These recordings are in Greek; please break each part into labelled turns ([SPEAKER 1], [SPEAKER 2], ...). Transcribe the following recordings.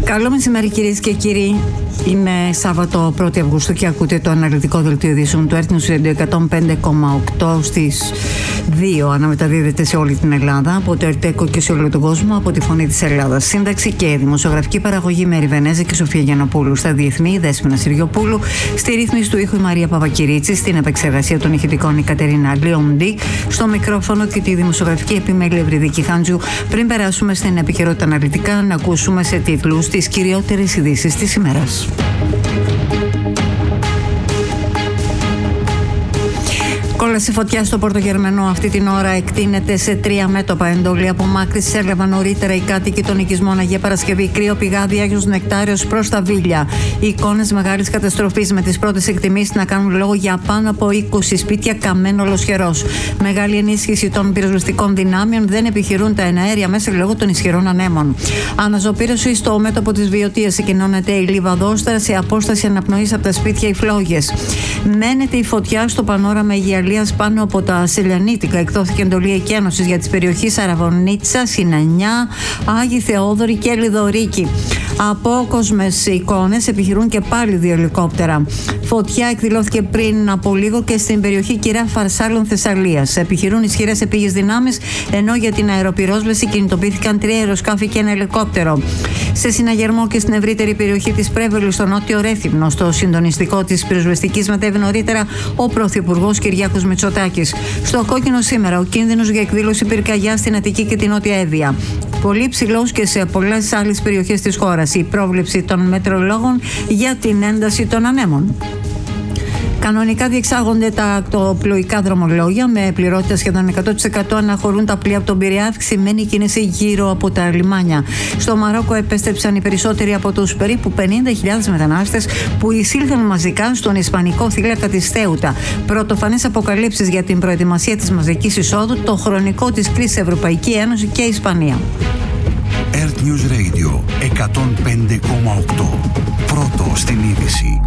[SPEAKER 1] Καλό μεσημέρι, κυρίες και κύριοι. Είναι Σάββατο 1η Αυγούστου και ακούτε το αναλυτικό δελτίο ειδήσεων του Earth News Radio 105,8 στις 2. Αναμεταδίδεται σε όλη την Ελλάδα από το ΕΡΤΕΚΟ και σε όλο τον κόσμο από τη Φωνή της Ελλάδας. Σύνταξη και δημοσιογραφική παραγωγή Μέρη Βενέζη και Σοφία Γιαννοπούλου. Στα διεθνή, Δέσποινα Συριοπούλου. Στη ρύθμιση του ήχου η Μαρία Παπακυρίτσι. Στην επεξεργασία των ηχητικών η Κατερίνα Λιοντή. Στο μικρόφωνο και τη δημοσιογραφική επιμέλεια Ευρυδίκη Χάντζου. Πριν περάσουμε στην επικαιρότητα αναλυτικά, να ακούσουμε σε τίτλους τις κυριότερες ειδήσεις της ημέρας. Κόλαση φωτιά στο Πόρτο Γερμανό αυτή την ώρα εκτείνεται σε 3 μέτωπα. Εντολή απομάκρυνση έλαβαν νωρίτερα οι κάτοικοι των οικισμών Αγία Παρασκευή, Κρύο Πηγάδι, Άγιος Νεκτάριος προς τα Βίλια. Οι εικόνες μεγάλης καταστροφής με τις πρώτες εκτιμήσεις να κάνουν λόγο για πάνω από 20 σπίτια καμένο ολοσχερός. Μεγάλη ενίσχυση των πυροσβεστικών δυνάμεων, δεν επιχειρούν τα εναέρια μέσα λόγω των ισχυρών ανέμων. Αναζωπήρωση στο μέτωπο της Βιωτίας, συγκοινώνεται η Λιβαδόστρα σε απόσταση αναπνοής από τα σπίτια οι φλόγες. Μένεται η φωτιά στο πανόραμα Αιγιαλίας πάνω από τα Σελιανίτικα. Εκδόθηκε εντολή εκένωσης για τις περιοχές Αραβωνίτσα, Συνανιά, Άγιοι Θεόδωροι και Λιδωρίκη. Απόκοσμες εικόνες επιχειρούν και πάλι 2 ελικόπτερα. Φωτιά εκδηλώθηκε πριν από λίγο και στην περιοχή Κυρά Φαρσάλων Θεσσαλίας. Επιχειρούν ισχυρές επίγειες δυνάμεις, ενώ για την αεροπυρόσβεση κινητοποιήθηκαν 3 αεροσκάφη και 1 ελικόπτερο. Σε συναγερμό και στην ευρύτερη περιοχή της Πρέβολης, στο νότιο Ρέθυμνο, στο συντονιστικό της πυροσβεστικής μετέβη νωρίτερα ο Πρωθυπουργός Κυριάκος Μητσοτάκης. Στο κόκκινο σήμερα ο κίνδυνος για εκδήλωση πυρκαγιά στην Αττική και την Νότια Εύβοια. Πολύ ψηλός και σε πολλές άλλες περιοχές της χώρας. Η πρόβλεψη των μετεωρολόγων για την ένταση των ανέμων. Κανονικά διεξάγονται τα ακτοπλοϊκά δρομολόγια με πληρότητα σχεδόν 100%. Αναχωρούν τα πλοία από τον Πειραιά, αυξημένη κίνηση γύρω από τα λιμάνια. Στο Μαρόκο επέστρεψαν οι περισσότεροι από τους περίπου 50.000 μετανάστες που εισήλθαν μαζικά στον ισπανικό θύλακα της Θέουτα. Πρωτοφανές αποκαλύψεις για την προετοιμασία της μαζικής εισόδου, το χρονικό της κρίσης Ευρωπαϊκή Ένωση και Ισπανία.
[SPEAKER 2] Earth News Radio 105,8. Πρώτο στην είδηση.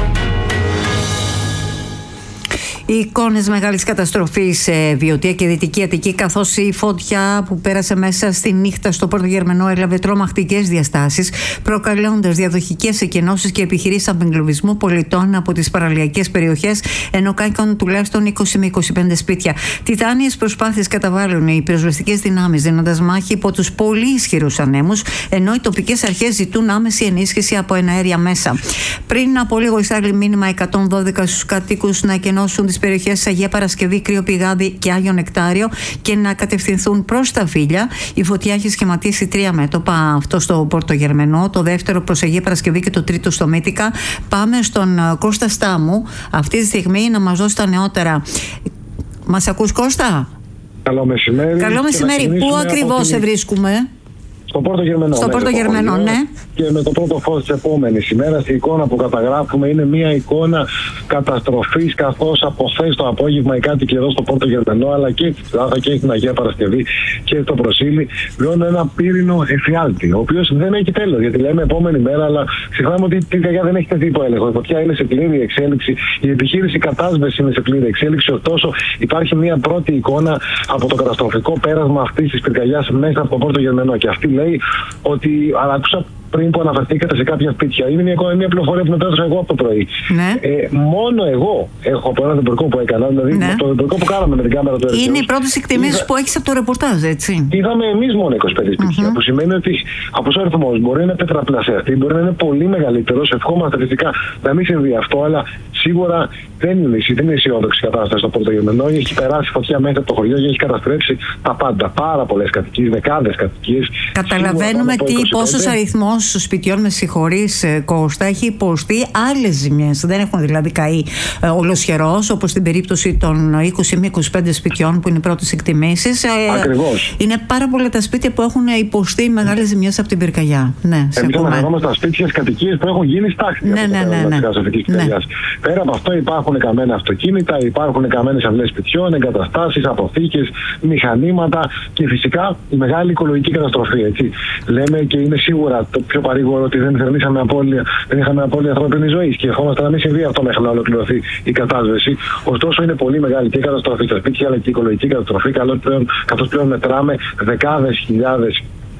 [SPEAKER 1] Οι εικόνες μεγάλης καταστροφής σε Βιωτία και Δυτική Αττική, καθώς η φωτιά που πέρασε μέσα στη νύχτα στο Πόρτο Γερμανό έλαβε τρομακτικές διαστάσεις, προκαλώντας διαδοχικές εκενώσεις και επιχειρήσεις απεγκλωβισμού πολιτών από τις παραλιακές περιοχές, ενώ κάηκαν τουλάχιστον 20 με 25 σπίτια. Τιτάνιες προσπάθειες καταβάλουν οι πυροσβεστικές δυνάμεις, δίνοντας μάχη υπό τους πολύ ισχυρούς ανέμους, ενώ οι τοπικές αρχές ζητούν άμεση ενίσχυση από εναέρια μέσα. Πριν από λίγο εισάγει μήνυμα 112 στους κατοίκους να εκενώσουν τις περιοχές Αγία Παρασκευή, Κρύο Πηγάδι και Άγιο Νεκτάριο και να κατευθυνθούν προς τα Βίλια. Η φωτιά έχει σχηματίσει 3 μέτωπα, αυτό στο Πόρτο Γερμανό, το δεύτερο προς Αγία Παρασκευή και το τρίτο στο Μύτικα. Πάμε στον Κώστα Στάμου αυτή τη στιγμή να μας δώσει τα νεότερα. Μας ακούς, Κώστα?
[SPEAKER 3] Καλό μεσημέρι.
[SPEAKER 1] Καλό μεσημέρι. Πού ακριβώς σε βρίσκουμε?
[SPEAKER 3] Στο Πόρτο Γερμανό.
[SPEAKER 1] Στο Πόρτο Γερμανό, ναι.
[SPEAKER 3] Και με το πρώτο φως της επόμενης ημέρας, η εικόνα που καταγράφουμε είναι μια εικόνα καταστροφής, καθώς από χθες το απόγευμα οι κάτοικοι εδώ στο Πόρτο Γερμανό, αλλά και στη Λάδα και στην Αγία Παρασκευή και στο Προσήλι, βιώνουν ένα πύρινο εφιάλτη, ο οποίος δεν έχει τέλος. Γιατί λέμε επόμενη μέρα, αλλά ξεχνάμε ότι η πυρκαγιά δεν έχει τεθεί υπό έλεγχο. Η φωτιά είναι σε πλήρη εξέλιξη, η επιχείρηση κατάσβεση είναι σε πλήρη εξέλιξη. Ωστόσο, υπάρχει μια πρώτη εικόνα από το καταστροφικό πέρασμα αυτής της πυρκαγιάς μέσα από το Πόρτο Γερμανό. Και αυτή λέει ότι, αλλά άκουσα πριν που αναφερθήκατε σε κάποια σπίτια, είναι μια πληροφορία που μετέφερα εγώ από το πρωί.
[SPEAKER 1] Ναι.
[SPEAKER 3] Μόνο εγώ έχω από ένα εμπορικό που έκανα, δηλαδή το εμπορικό που κάναμε με την κάμερα του ΕΡΤ.
[SPEAKER 1] Είναι οι πρώτες εκτιμήσεις που έχεις από το ρεπορτάζ, έτσι?
[SPEAKER 3] Είδαμε εμείς μόνο 25 σπίτια, που σημαίνει ότι από ο αριθμός μπορεί να είναι τετραπλασιαστή, μπορεί να είναι πολύ μεγαλύτερος. Ευχόμαστε φυσικά να μην συμβεί αυτό, αλλά σίγουρα δεν είναι αισιόδοξη κατάσταση στο Πόρτο Γερμανό. Έχει περάσει φωτιά μέσα από το χωριό και έχει καταστρέψει τα πάντα. Πάρα πολλές κατοικίες, δεκάδες κατοικίες.
[SPEAKER 1] Καταλαβαίνουμε πόσος αριθμός σπιτιών, με συγχωρείς, Κώστα, έχει υποστεί άλλες ζημιές. Δεν έχουν δηλαδή καεί ολοσχερός, όπως στην περίπτωση των 20 με 25 σπιτιών που είναι οι πρώτες εκτιμήσεις.
[SPEAKER 3] Ακριβώς.
[SPEAKER 1] Είναι πάρα πολλά τα σπίτια που έχουν υποστεί μεγάλες ζημιές από την πυρκαγιά. Ναι,
[SPEAKER 3] εμείς αναφερόμαστε στα σπίτια, στις κατοικίες που έχουν γίνει στάχτη. Πέρα από αυτό υπάρχουν καμένα αυτοκίνητα, υπάρχουν καμένες αυλές σπιτιών, εγκαταστάσεις, αποθήκες, μηχανήματα και φυσικά η μεγάλη οικολογική καταστροφή. Έτσι. Λέμε και είναι σίγουρα το πιο παρήγορο ότι δεν είχαμε απώλεια ανθρώπινης ζωής και ευχόμαστε να μην συμβεί αυτό μέχρι να ολοκληρωθεί η κατάσβεση. Ωστόσο, είναι πολύ μεγάλη και η καταστροφή στα σπίτια αλλά και η οικολογική καταστροφή, καθώς πλέον μετράμε δεκάδες χιλιάδες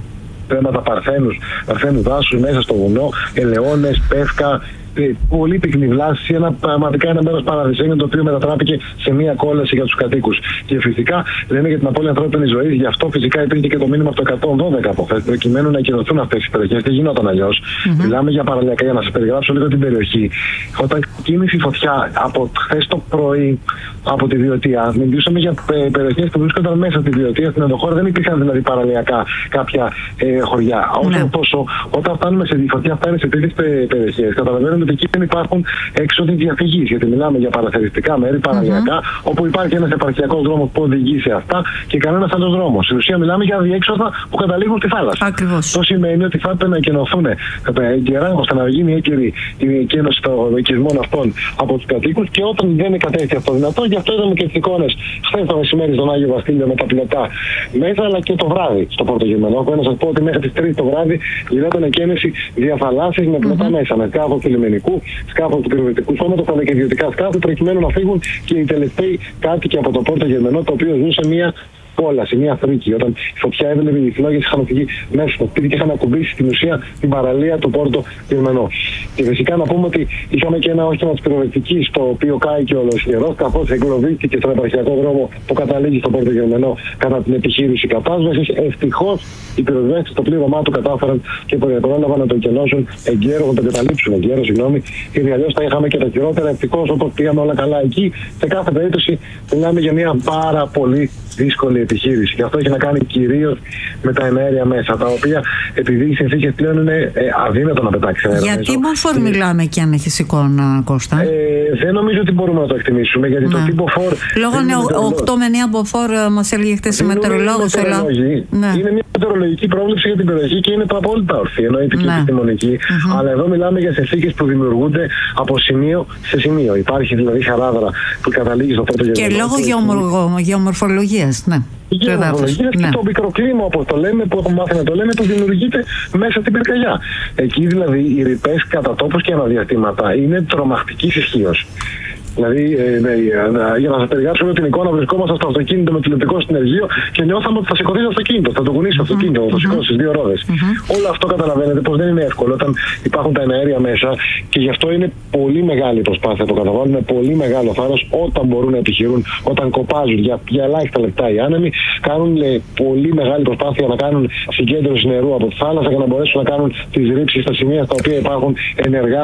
[SPEAKER 3] θέματα παρθένου δάσους μέσα στο βουνό, ελαιώνες, πεύκα. Πολύ πυκνή βλάση, πραγματικά ένα μέρος παραδεισένιο το οποίο μετατράπηκε σε μία κόλαση για τους κατοίκους. Και φυσικά λένε για την απώλεια ανθρώπινης ζωής, γι' αυτό φυσικά υπήρχε και το μήνυμα από το 112 από χθες, προκειμένου να ακυρωθούν αυτές οι περιοχές. Δεν γινόταν αλλιώς. Μιλάμε για παραλιακά, για να σας περιγράψω λίγο την περιοχή. Όταν κίνησε η φωτιά από χθες το πρωί από τη Βιωτία, μιλούσαμε για περιοχές που βρίσκονταν μέσα στη Βιωτία, στην ενδοχώρα, δεν υπήρχαν δηλαδή παραλιακά κάποια χωριά. Ωστόσο, όταν φτάνουμε σε φωτιά, φτάνει σε τέτοιες περιοχές, καταλαβαίνουμε ότι εκεί δεν υπάρχουν έξοδοι διαφυγής. Γιατί μιλάμε για παραθεριστικά μέρη, παραλιακά, όπου υπάρχει ένας επαρχιακός δρόμος που οδηγεί σε αυτά και κανένας άλλος δρόμος. Στην ουσία μιλάμε για διέξοδα που καταλήγουν στη θάλασσα. Αυτό σημαίνει ότι θα έπρεπε να εκενωθούν καιρά ώστε να γίνει έγκαιρη η εκένωση των οικισμών αυτών από τους κατοίκους, και όταν δεν κατέστη αυτό δυνατό, γι' αυτό είδαμε και τις εικόνες χθες το μεσημέρι στον Άγιο Βασίλειο με τα πλωτά μέσα, αλλά και το βράδυ στο Πόρτο Γερμανό. Έχω να σας πω ότι μέχρι τις 3 το βράδυ γινόταν εκένωση διαφαλάσσης με πλωτά μέσα, με σκάφος του λιμενικού, σκάφος του πυροβολικού σώματος, αλλά και ιδιωτικά σκάφη, προκειμένου να φύγουν και οι τελευταίοι κάτοικοι από το Πόρτο Γερμανό, το οποίο ζούσε μια κόλαση, μια φρίκη. Όταν η φωτιά έβλεπε, οι φλόγες είχαν φύγει μέσα στο σπίτι και είχαν ακουμπήσει στην ουσία την παραλία του Πόρτο Γερμανό. Και φυσικά να πούμε ότι είχαμε και ένα όχημα της πυροβολικής, το οποίο κάηκε ολοσχερός, καθώς εγκλωβίστηκε στον επαρχιακό δρόμο που καταλήγει στο Πόρτο Γερμανό κατά την επιχείρηση κατάσβεσης. Ευτυχώς οι πυροσβέστες στο πλήρωμά του κατάφεραν και πρόλαβαν να το εκενώσουν εγκαίρως, να το καταλήψουν εγκαίρως, γιατί αλλιώς θα είχαμε και τα χειρότερα. Ευτυχώς, όπως πήγαμε όλα καλά εκεί, σε κάθε περίπτωση μιλάμε για μια πάρα πολύ δύσκολη επιχείρηση. Και αυτό έχει να κάνει κυρίως με τα εναέρια μέσα, τα οποία επειδή οι συνθήκες πλέον είναι αδύνατο να πετάξει αέρα.
[SPEAKER 1] Γιατί μποφόρ μιλάμε και αν έχει εικόνα, Κώστα?
[SPEAKER 3] Δεν νομίζω ότι μπορούμε να το εκτιμήσουμε, γιατί το τύπο φορ.
[SPEAKER 1] Λόγω 8 με 9 μποφόρ μας έλεγε χτες η μετεωρολόγος.
[SPEAKER 3] Είναι μια μετεωρολογική πρόβλεψη για την περιοχή και είναι απόλυτα ορθή, εννοείται και επιστημονική. Αλλά εδώ μιλάμε για συνθήκες που δημιουργούνται από σημείο σε σημείο. Υπάρχει δηλαδή χαράδρα που καταλήγει στο Πόρτο Γερμανό.
[SPEAKER 1] Και λόγω γεωμορφολογίας, ναι.
[SPEAKER 3] Η γεωμορφολογία και το μικροκλίμα, όπως το λέμε, που έχουμε μάθει να το λέμε, που δημιουργείται μέσα στην πυρκαγιά. Εκεί δηλαδή οι ρηπές κατά τόπους και αναδιαστήματα είναι τρομακτικής ισχύως. Δηλαδή, για να σας περιγράψουμε την εικόνα, βρισκόμαστε στο αυτοκίνητο με τηλεοπτικό συνεργείο και νιώθαμε ότι θα σηκωθεί το αυτοκίνητο, θα το κουνήσει το αυτοκίνητο, θα το σηκώσει στις 2 ρόδες. Όλο αυτό καταλαβαίνετε πως δεν είναι εύκολο όταν υπάρχουν τα εναέρια μέσα, και γι' αυτό είναι πολύ μεγάλη προσπάθεια που καταβάλουν, με πολύ μεγάλο θάρρος όταν μπορούν να επιχειρούν, όταν κοπάζουν για ελάχιστα λεπτά οι άνεμοι, κάνουν πολύ μεγάλη προσπάθεια να κάνουν συγκέντρωση νερού από τη θάλασσα για να μπορέσουν να κάνουν τις ρήψεις στα σημεία στα οποία υπάρχουν ενεργά.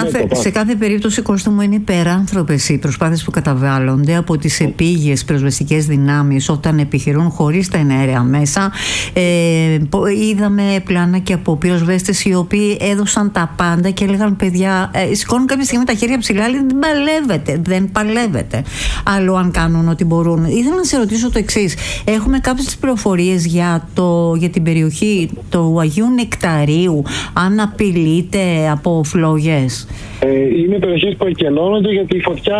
[SPEAKER 1] Σε κάθε περίπτωση, Κώστα μου, είναι υπεράνθρωπες οι προσπάθειες που καταβάλλονται από τις επίγειες πυροσβεστικές δυνάμεις όταν επιχειρούν χωρίς τα εναέρια μέσα. Είδαμε πλάνα και από πυροσβέστες οι οποίοι έδωσαν τα πάντα και έλεγαν, παιδιά, σηκώνουν κάποια στιγμή τα χέρια ψηλά, λέει, δεν παλεύετε. Άλλο αν κάνουν ό,τι μπορούν. Ήθελα να σε ρωτήσω το εξής. Έχουμε κάποιες πληροφορίες για την περιοχή του Αγίου Νεκταρίου, αν απειλείται από φλόγες?
[SPEAKER 3] Είναι περιοχές που εκενώνονται γιατί η φωτιά.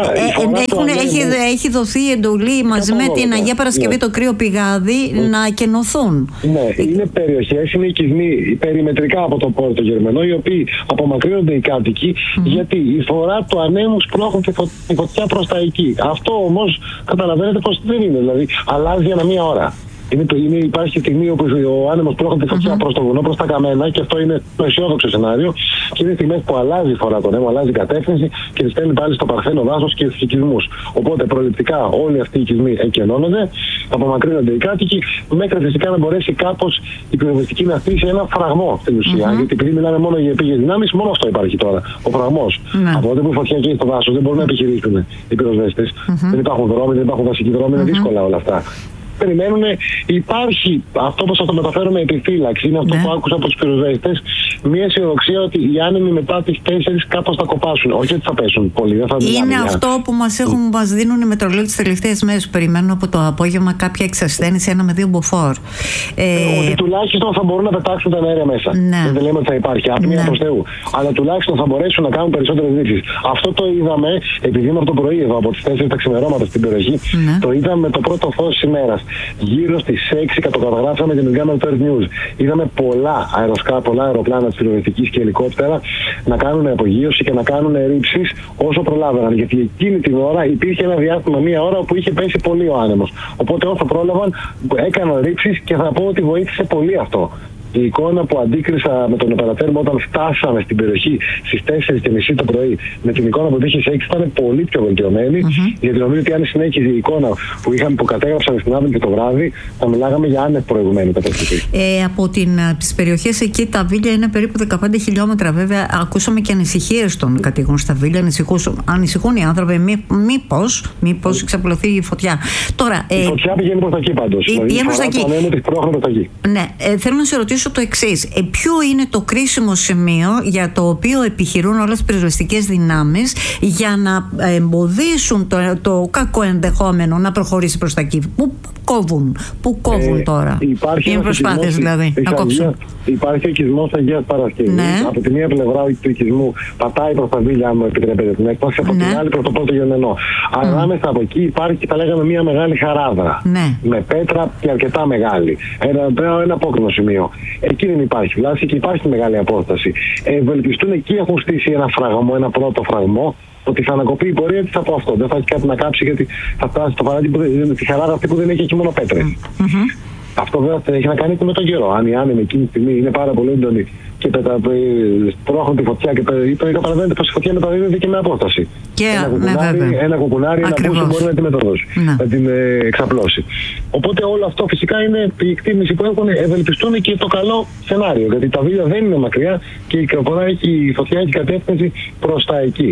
[SPEAKER 1] Έχει δοθεί εντολή μαζί με την Αγία Παρασκευή, το κρύο πηγάδι, να εκενωθούν. Ναι,
[SPEAKER 3] είναι περιοχές, είναι οικισμοί περιμετρικά από το Πόρτο Γερμανό, οι οποίοι απομακρύνονται οι κάτοικοι, γιατί η φορά του ανέμου σπρώχνουν τη φωτιά προς τα εκεί. Αυτό όμως καταλαβαίνετε πως δεν είναι. Δηλαδή αλλάζει ανά μία ώρα. Υπάρχει στιγμή όπου ο άνεμος πρόκειται τη φωτιά προς το βουνό, προς τα καμένα, και αυτό είναι το αισιόδοξο σενάριο. Και είναι στιγμές που αλλάζει η φορά του ανέμου, αλλάζει κατεύθυνση και τη στέλνει πάλι στο παρθένο δάσος και στους οικισμούς. Οπότε προληπτικά όλοι αυτοί οι οικισμοί εκενώνονται, απομακρύνονται οι κάτοικοι, μέχρι φυσικά να μπορέσει κάπως η πυροσβεστική να στήσει ένα φραγμό στην ουσία. Γιατί επειδή μιλάμε μόνο για επίγειες δυνάμεις, μόνο αυτό υπάρχει τώρα. Ο φραγμός. Από τότε που η φωτιά καίει στο δάσος δεν μπορούν να επιχειρήσουν οι πυροσβέστες. Δεν υπάρχουν δρόμοι, δεν υπάρχουν βασικοί δρόμοι, είναι δύσκολα όλα αυτά. Περιμένουν, υπάρχει αυτό που σας το μεταφέρουμε επιφύλαξη, είναι αυτό που άκουσα από τους πυροσβέστες, μια αισιοδοξία ότι οι άνεμοι μετά τις 4 κάπως θα κοπάσουν. Όχι ότι θα πέσουν πολύ, δεν θα
[SPEAKER 1] είναι αυτό που μας δίνουν οι μετρολόγοι τις τελευταίες μέρες. Περιμένουν από το απόγευμα κάποια εξασθένηση 1 με 2 μποφόρ.
[SPEAKER 3] Ότι τουλάχιστον θα μπορούν να πετάξουν τα εναέρια μέσα. Δεν λέμε ότι θα υπάρχει άπνοια προς Θεού. Αλλά τουλάχιστον θα μπορέσουν να κάνουν περισσότερες ρήψεις. Αυτό το είδαμε, επειδή είμαι από το πρωί εδώ, από τις 4 τα ξημερώματα στην περιοχή, το είδαμε με το πρώτο φως της ημέρας. Γύρω στις 6 κατογραφάσαμε την κάμερα του Earth News. Είδαμε πολλά αεροπλάνα της πυροσβεστικής και ελικόπτερα να κάνουν απογείωση και να κάνουν ρήψεις όσο προλάβαιναν. Γιατί εκείνη την ώρα υπήρχε ένα διάστημα, μία ώρα, που είχε πέσει πολύ ο άνεμος. Οπότε όσο πρόλαβαν έκαναν ρήψεις και θα πω ότι βοήθησε πολύ αυτό. Η εικόνα που αντίκρισα με τον οπερατέρ μου όταν φτάσαμε στην περιοχή στις 4:30 το πρωί, με την εικόνα που είχε σε 6 ήταν πολύ πιο βελτιωμένη. Γιατί νομίζω ότι αν συνέχιζε η εικόνα που κατέγραψαν στην αύριο και το βράδυ, θα μιλάγαμε για άνευ προηγουμένη καταστροφή.
[SPEAKER 1] Από τις περιοχές εκεί, τα Βίλια είναι περίπου 15 χιλιόμετρα. Βέβαια, ακούσαμε και ανησυχίες των κατοίκων στα Βίλια. Ανησυχούν οι άνθρωποι, μήπως εξαπλωθεί η φωτιά. Τώρα,
[SPEAKER 3] η φωτιά πηγαίνει προς τα εκεί πάντως.
[SPEAKER 1] Πηγαίνει προς τα εκεί. Ναι, θέλω να σε ρωτήσω το εξής. Ποιο είναι το κρίσιμο σημείο για το οποίο επιχειρούν όλες τις πυροσβεστικές δυνάμεις για να εμποδίσουν το κακό ενδεχόμενο να προχωρήσει προς τα εκεί? Πού κόβουν τώρα? Είναι προσπάθειες δηλαδή να κόψουν.
[SPEAKER 3] Υπάρχει ο οικισμός Αγίας Παρασκευής. Ναι. Από τη μία πλευρά του οικισμού πατάει προς τα Βίλια, αν μου επιτρέπετε την έκφραση, από την άλλη προς το Πόρτο Γερμενό. Ανάμεσα από εκεί υπάρχει, θα λέγαμε, μια μεγάλη χαράδρα. Ναι. Με πέτρα και αρκετά μεγάλη. Ένα απόκρινο σημείο. Εκεί δεν υπάρχει βλάση και υπάρχει μεγάλη απόσταση. Ευελπιστούν εκεί, έχουν στήσει ένα πρώτο φραγμό. Ότι θα ανακοπεί η πορεία της από αυτό. Δεν θα έχει κάτι να κάψει, γιατί θα φτάσει στο παράδειγμα τη χαράδα αυτή που δεν έχει εκεί μόνο πέτρες. Αυτό βέβαια έχει να κάνει και με τον καιρό. Αν η άνεμη εκείνη τη στιγμή είναι πάρα πολύ έντονη και σπρώχνουν τη φωτιά και καταλαβαίνετε πως η φωτιά μεταδίδεται και με απόσταση. Και ένα κουκουνάρι, ένα πούσι μπορεί να τη μεταδώσει, να την εξαπλώσει. Οπότε όλο αυτό φυσικά είναι η εκτίμηση που έχουν. Ευελπιστούν και το καλό σενάριο. Γιατί τα Βίλια δεν είναι μακριά και η φωτιά έχει κατεύθυνση προς τα εκεί.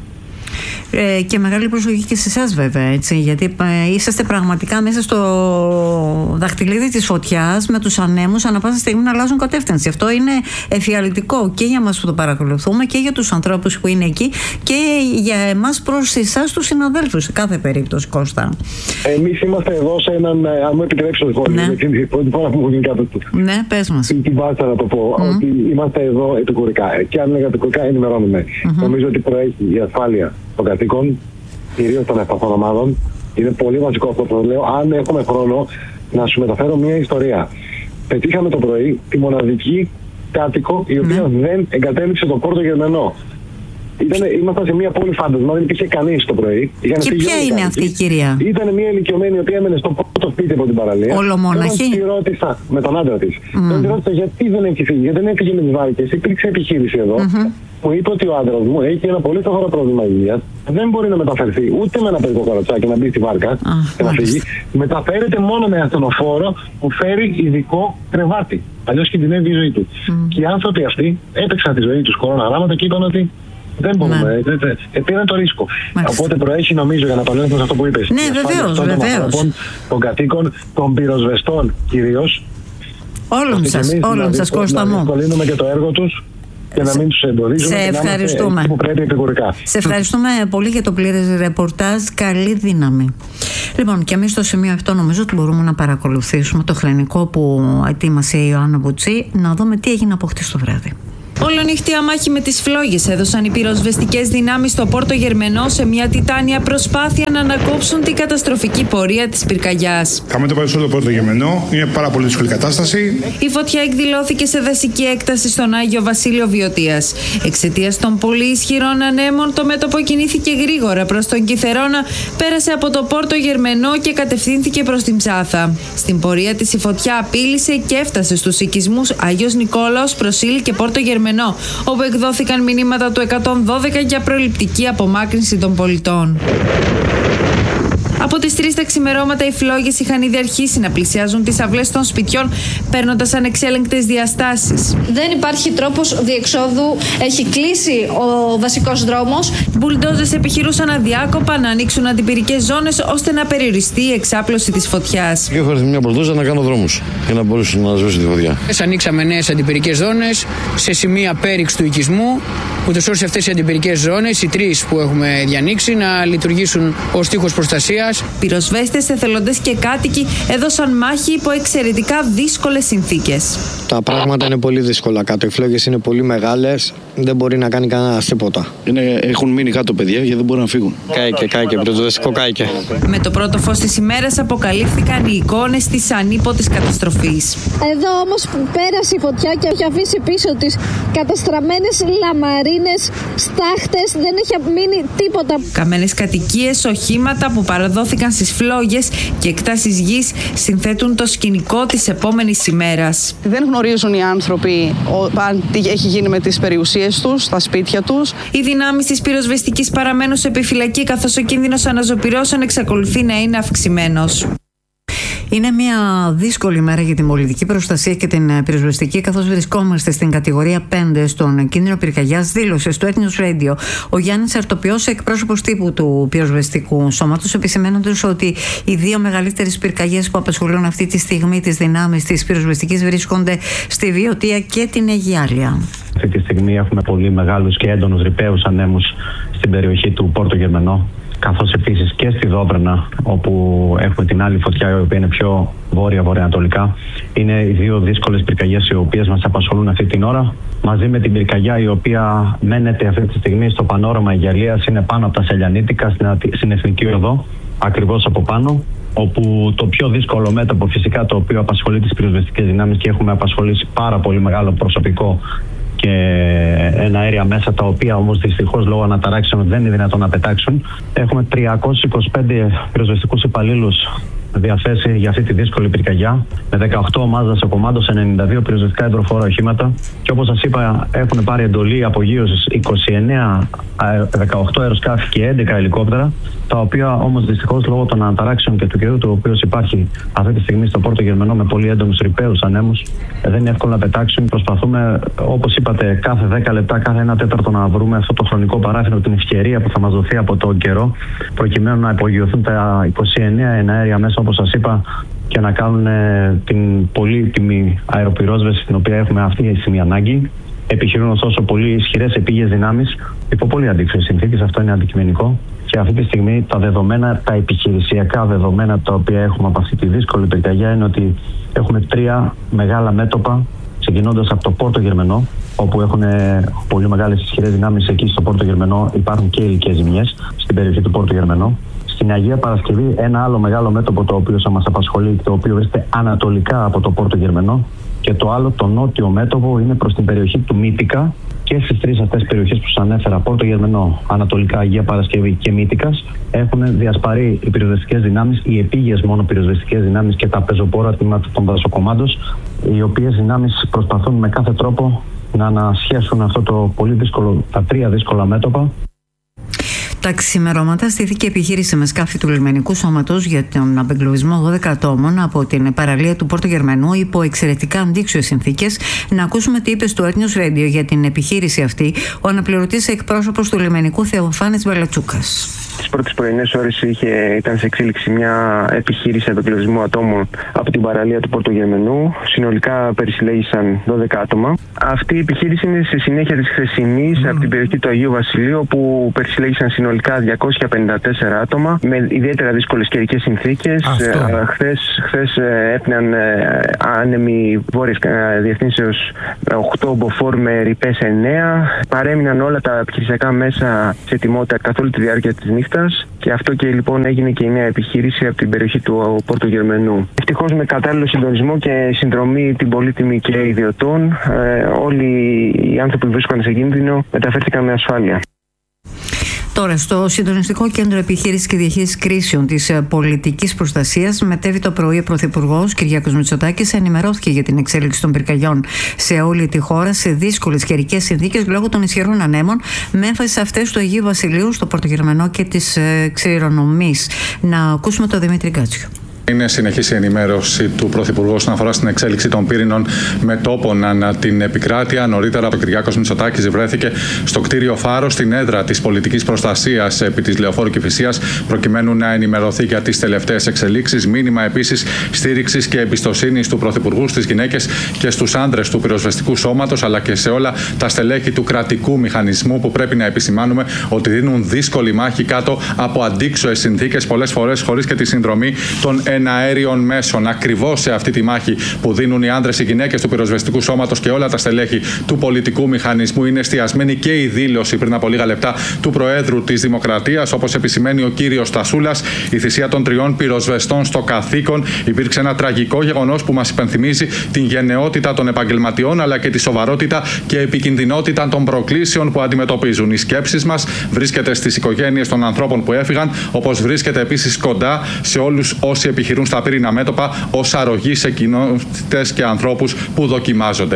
[SPEAKER 1] Και μεγάλη προσοχή και σε εσάς βέβαια, έτσι, γιατί είσαστε πραγματικά μέσα στο δαχτυλίδι της φωτιάς με τους ανέμους ανά πάσα στιγμή να αλλάζουν κατεύθυνση. Αυτό είναι εφιαλτικό και για μας που το παρακολουθούμε και για τους ανθρώπους που είναι εκεί και για εμάς προς εσάς τους συναδέλφους σε κάθε περίπτωση, Κώστα. Εμείς
[SPEAKER 3] είμαστε εδώ σε έναν, αν μου επιτρέψει το σχόλιο, είναι η πρώτη φορά που μου γίνει κάτω του.
[SPEAKER 1] Ναι, πες μας.
[SPEAKER 3] Την βάζα να το πω, ότι είμαστε εδώ επικουρικά και αν λέγα επικουρικά ενημερώνουμε. Νομίζω ότι προέχει η ασφάλεια των κατοίκων, κυρίως των ευπαθών ομάδων. Είναι πολύ βασικό αυτό που λέω. Αν έχουμε χρόνο, να σου μεταφέρω μια ιστορία. Πετύχαμε το πρωί τη μοναδική κάτοικο η οποία δεν εγκατέλειψε το Πόρτο Γερμενό. Ήμασταν σε μια πόλη φάντασμα, δεν υπήρχε κανείς το πρωί.
[SPEAKER 1] Και ποια είναι αυτή η κυρία?
[SPEAKER 3] Ήταν μια ηλικιωμένη η οποία έμενε στο πρώτο σπίτι από την παραλία.
[SPEAKER 1] Ολομόναχη.
[SPEAKER 3] Τη ρώτησα με τον άντρα της. Τη ρώτησα γιατί δεν έχει φύγει, γιατί δεν έφυγε με τις βάρκες. Υπήρξε επιχείρηση εδώ. Μου είπε ότι ο άντρας μου έχει ένα πολύ σοβαρό πρόβλημα υγείας. Δεν μπορεί να μεταφερθεί ούτε με ένα παιδικό καροτσάκι να μπει στη βάρκα και να φύγει. Μεταφέρεται μόνο με ασθενοφόρο που φέρει ειδικό κρεβάτι. Αλλιώς κινδυνεύει η ζωή του. Και οι άνθρωποι αυτοί έπαιξαν τη ζωή τους κοροναγράμματα και είπαν ότι δεν μπορούμε. Πήραν το ρίσκο. Οπότε προέχει, νομίζω, για να επανέλθουμε σε αυτό που είπες.
[SPEAKER 1] Ναι, βεβαίως.
[SPEAKER 3] Των κατοίκων, των πυροσβεστών κυρίως.
[SPEAKER 1] Όλων σας, Κώστα μου.
[SPEAKER 3] Να διευκολύνουμε και το έργο τους και να μην τους εμποδίζουμε.
[SPEAKER 1] Σε ευχαριστούμε.
[SPEAKER 3] Που πρέπει επικουρικά.
[SPEAKER 1] Σε ευχαριστούμε πολύ για το πλήρες ρεπορτάζ. Καλή δύναμη. Λοιπόν, και εμείς στο σημείο αυτό νομίζω ότι μπορούμε να παρακολουθήσουμε το χρονικό που ετοίμασε η Ιωάννα Μπουτσή, να δούμε τι έγινε από χτες το βράδυ.
[SPEAKER 4] Ολονυχτία μάχη με τις φλόγες έδωσαν οι πυροσβεστικές δυνάμεις στο Πόρτο Γερμενό σε μια τιτάνια προσπάθεια να ανακόψουν την καταστροφική πορεία της πυρκαγιάς.
[SPEAKER 5] Κάμε το στο Πόρτο Γερμενό, είναι πάρα πολύ δύσκολη κατάσταση.
[SPEAKER 4] Η φωτιά εκδηλώθηκε σε δασική έκταση στον Άγιο Βασίλειο Βιωτίας. Εξαιτίας των πολύ ισχυρών ανέμων, το μέτωπο κινήθηκε γρήγορα προς τον Κιθερώνα, πέρασε από το Πόρτο Γερμενό και κατευθύνθηκε προς την Ψάθα. Στην πορεία της η φωτιά απείλησε και έφτασε στους οικισμούς Άγιος Νικόλαος, Προσήλ και Πόρτο Γερμενό, όπου εκδόθηκαν μηνύματα του 112 για προληπτική απομάκρυνση των πολιτών. Από τις 3 τα ξημερώματα οι φλόγες είχαν ήδη αρχίσει να πλησιάζουν τις αυλές των σπιτιών, παίρνοντας ανεξέλεγκτες διαστάσεις.
[SPEAKER 6] Δεν υπάρχει τρόπος διεξόδου, έχει κλείσει ο βασικός δρόμος.
[SPEAKER 4] Μπουλντόζες επιχειρούσαν αδιάκοπα να ανοίξουν αντιπυρικές ζώνες ώστε να περιοριστεί η εξάπλωση της φωτιάς.
[SPEAKER 7] Έχω έρθει μια μπουλντόζα να κάνω δρόμους για να μπορούσε να σβήσει τη φωτιά.
[SPEAKER 8] Ανοίξαμε νέες αντιπυρικές ζώνες σε σημεία πέριξ του οικισμού, ούτως ώστε αυτές οι αντιπυρικές ζώνες, οι 3 που έχουμε διανοίξει, να λειτουργήσουν ως τείχος προστασίας.
[SPEAKER 4] Πυροσβέστες, εθελοντές και κάτοικοι έδωσαν μάχη υπό εξαιρετικά δύσκολες συνθήκες.
[SPEAKER 9] Τα πράγματα είναι πολύ δύσκολα κάτω. Οι φλόγες είναι πολύ μεγάλες, δεν μπορεί να κάνει κανένας τίποτα.
[SPEAKER 7] Έχουν μείνει κάτω παιδιά γιατί δεν μπορούν να φύγουν.
[SPEAKER 9] Κάηκε, πυροσβεστικό κάηκε.
[SPEAKER 4] Με το πρώτο φως της ημέρας αποκαλύφθηκαν οι εικόνες της ανίποτης καταστροφής.
[SPEAKER 6] Εδώ όμως που πέρασε η φωτιά και έχει αφήσει πίσω της καταστραμμένες λαμαρίνες, στάχτες, δεν έχει μείνει τίποτα.
[SPEAKER 4] Καμένες κατοικίες, οχήματα που παραδόθηκαν σκοτώθηκαν στις φλόγες και εκτάσεις γης συνθέτουν το σκηνικό της επόμενης ημέρας.
[SPEAKER 10] Δεν γνωρίζουν οι άνθρωποι τι έχει γίνει με τις περιουσίες τους, τα σπίτια τους.
[SPEAKER 4] Οι δυνάμεις της πυροσβεστικής παραμένουν σε επιφυλακή, καθώς ο κίνδυνος αναζωπυρώσεων εξακολουθεί να είναι αυξημένος.
[SPEAKER 1] Είναι μια δύσκολη μέρα για την πολιτική προστασία και την πυροσβεστική, καθώς βρισκόμαστε στην κατηγορία 5 στον κίνδυνο πυρκαγιάς, δήλωσε στο News Radio ο Γιάννης Αρτοπιός, εκπρόσωπος τύπου του πυροσβεστικού σώματος, επισημαίνοντας ότι οι δύο μεγαλύτερες πυρκαγιές που απασχολούν αυτή τη στιγμή τις δυνάμεις της πυροσβεστικής βρίσκονται στη Βιωτία και την Αιγιάλια.
[SPEAKER 11] Αυτή τη στιγμή έχουμε πολύ μεγάλους και έντονους ρηπαίους ανέμους στην περιοχή του Πόρτο Γερμενό, καθώς επίσης και στη Δόβρανα, όπου έχουμε την άλλη φωτιά, η οποία είναι πιο βόρεια-βορειοανατολικά. Είναι οι δύο δύσκολες πυρκαγιές οι οποίες μας απασχολούν αυτή την ώρα, μαζί με την πυρκαγιά η οποία μένεται αυτή τη στιγμή στο πανόραμα Αιγιαλίας, είναι πάνω από τα Σελιανίτικα, στην Εθνική Οδό, ακριβώς από πάνω, όπου το πιο δύσκολο μέτωπο φυσικά, το οποίο απασχολεί τις πυροσβεστικές δυνάμεις και έχουμε απασχολήσει πάρα πολύ μεγάλο προσωπικό και ένα αέρια μέσα, τα οποία όμως δυστυχώς λόγω αναταράξεων δεν είναι δυνατόν να πετάξουν. Έχουμε 325 πυροσβεστικούς υπαλλήλους διαθέσει για αυτή τη δύσκολη πυρκαγιά, με 18 ομάδες σε κομμάτων, σε 92 πυροσβεστικά υδροφόρα οχήματα. Και όπως σας είπα, έχουν πάρει εντολή απογείωσης 18 αεροσκάφη και 11 ελικόπτερα, τα οποία όμως δυστυχώς λόγω των αναταράξεων και του καιρού, το οποίο υπάρχει αυτή τη στιγμή στο Πόρτο Γερμενό με πολύ έντονους ρηπαίους ανέμους, δεν είναι εύκολο να πετάξουν. Προσπαθούμε, όπως είπατε, κάθε 10 λεπτά, κάθε 1 τέταρτο να βρούμε αυτό το χρονικό παράθυρο, την ευκαιρία που θα μας δοθεί από τον καιρό, προκειμένου να απογειωθούν τα 29 εναέρια μέσα, όπως σας είπα, και να κάνουν την πολύτιμη αεροπυρόσβεση την οποία έχουμε αυτή τη στιγμή ανάγκη. Επιχειρούν ωστόσο πολύ ισχυρές επίγειες δυνάμεις υπό πολύ αντίξωες συνθήκες, αυτό είναι αντικειμενικό. Και αυτή τη στιγμή τα δεδομένα, τα επιχειρησιακά δεδομένα τα οποία έχουμε από αυτή τη δύσκολη πυρκαγιά είναι ότι έχουμε 3 μεγάλα μέτωπα, ξεκινώντας από το Πόρτο Γερμενό, όπου έχουν πολύ μεγάλες ισχυρές δυνάμεις. Εκεί στο Πόρτο Γερμενό υπάρχουν και υλικές ζημιές στην περιοχή του Πόρτο Γερμενό. Στην Αγία Παρασκευή ένα άλλο μεγάλο μέτωπο, το οποίο θα μας απασχολεί, το οποίο βρίσκεται ανατολικά από το Πόρτο Γερμενό, και το άλλο, το νότιο μέτωπο, είναι προς την περιοχή του Μύτικα. Και στις 3 αυτές περιοχές που σας ανέφερα, Πόρτο Γερμενό, ανατολικά Αγία Παρασκευή και Μύτικας, έχουν διασπαρεί οι πυροσβεστικές δυνάμεις, οι επίγειες μόνο πυροσβεστικές δυνάμεις και τα πεζοπόρα τμήματα των δασοκομμάτων, οι οποίες δυνάμεις προσπαθούν με κάθε τρόπο να ανασχέσουν αυτό το πολύ δύσκολο, τα 3 δύσκολα μέτωπα.
[SPEAKER 1] Τα ξημερώματα στήθηκε επιχείρηση με σκάφη του λιμενικού σώματος για τον απεγκλωβισμό 12 ατόμων από την παραλία του Πόρτο Γερμενού υπό εξαιρετικά αντίξωες συνθήκες. Να ακούσουμε τι είπε στο News Radio για την επιχείρηση αυτή ο αναπληρωτής εκπρόσωπος του λιμενικού Θεοφάνης Μπαλατσούκας.
[SPEAKER 12] Τις πρώτες πρωινές ώρες ήταν σε εξέλιξη μια επιχείρηση απεγκλωβισμού ατόμων από την παραλία του Πόρτο Γερμενού. Συνολικά περισυλλέγησαν 12 άτομα. Αυτή η επιχείρηση είναι σε συνέχεια της χθεσινής από την περιοχή του Αγίου Βασιλείου, όπου περισυλλέγησαν συνολικά 254 άτομα με ιδιαίτερα δύσκολες καιρικές συνθήκες. Χθες έπνεαν άνεμοι βόρειες διευθύνσεως 8 μποφόρ με ρηπές 9. Παρέμειναν όλα τα επιχειρησιακά μέσα σε ετοιμότητα καθ' όλη τη διάρκεια της νύχτας. Και αυτό και λοιπόν έγινε και η νέα επιχείρηση από την περιοχή του Πόρτο Γερμενού. Ευτυχώς με κατάλληλο συντονισμό και συνδρομή την πολύτιμη και ιδιωτών, όλοι οι άνθρωποι που βρίσκονται σε κίνδυνο μεταφέρθηκαν με ασφάλεια.
[SPEAKER 1] Τώρα, στο Συντονιστικό Κέντρο Επιχείρησης και Διαχείρισης Κρίσεων της Πολιτικής Προστασίας, μετέβη το πρωί ο Πρωθυπουργός Κυριάκος Μητσοτάκης, ενημερώθηκε για την εξέλιξη των πυρκαγιών σε όλη τη χώρα σε δύσκολες καιρικές συνθήκες λόγω των ισχυρών ανέμων, με έμφαση σε αυτές του Αγίου Βασιλείου, στο Πόρτο Γερμενό και της Ξηρονομής. Να ακούσουμε τον Δημήτρη Γκάτσιο.
[SPEAKER 13] Είναι συνεχής η ενημέρωση του Πρωθυπουργού όσον αφορά στην εξέλιξη των πύρινων μετώπων ανά την επικράτεια. Νωρίτερα, ο Κυριάκος Μητσοτάκης βρέθηκε στο κτίριο Φάρο, στην έδρα της πολιτικής προστασίας επί της Λεωφόρου Κηφισίας, προκειμένου να ενημερωθεί για τις τελευταίες εξελίξεις. Μήνυμα επίσης στήριξης και εμπιστοσύνης του Πρωθυπουργού στις γυναίκες και στους άντρες του πυροσβεστικού σώματος, αλλά και σε όλα τα στελέχη του κρατικού μηχανισμού, που πρέπει να επισημάνουμε ότι δίνουν δύσκολη μάχη κάτω από αντίξωες συνθήκες, πολλές φορές χωρίς και τη συνδρομή των εναέριων μέσων. Ακριβώς σε αυτή τη μάχη που δίνουν οι άνδρες, οι γυναίκες του πυροσβεστικού σώματος και όλα τα στελέχη του πολιτικού μηχανισμού, είναι εστιασμένη και η δήλωση πριν από λίγα λεπτά του Προέδρου της Δημοκρατίας. Όπως επισημαίνει ο κύριος Στασούλας, η θυσία των 3 πυροσβεστών στο καθήκον υπήρξε ένα τραγικό γεγονός που μας υπενθυμίζει την γενναιότητα των επαγγελματιών, αλλά και τη σοβαρότητα και επικινδυνότητα των προκλήσεων που αντιμετωπίζουν. Οι σκέψεις μας βρίσκεται στις οικογένειες των ανθρώπων που έφυγαν, όπως βρίσκεται επίσης κοντά σε όλους όσοι επιχειρούν στα πύρινα μέτωπα ως αρρωγή σε κοινότητες και ανθρώπους που δοκιμάζονται.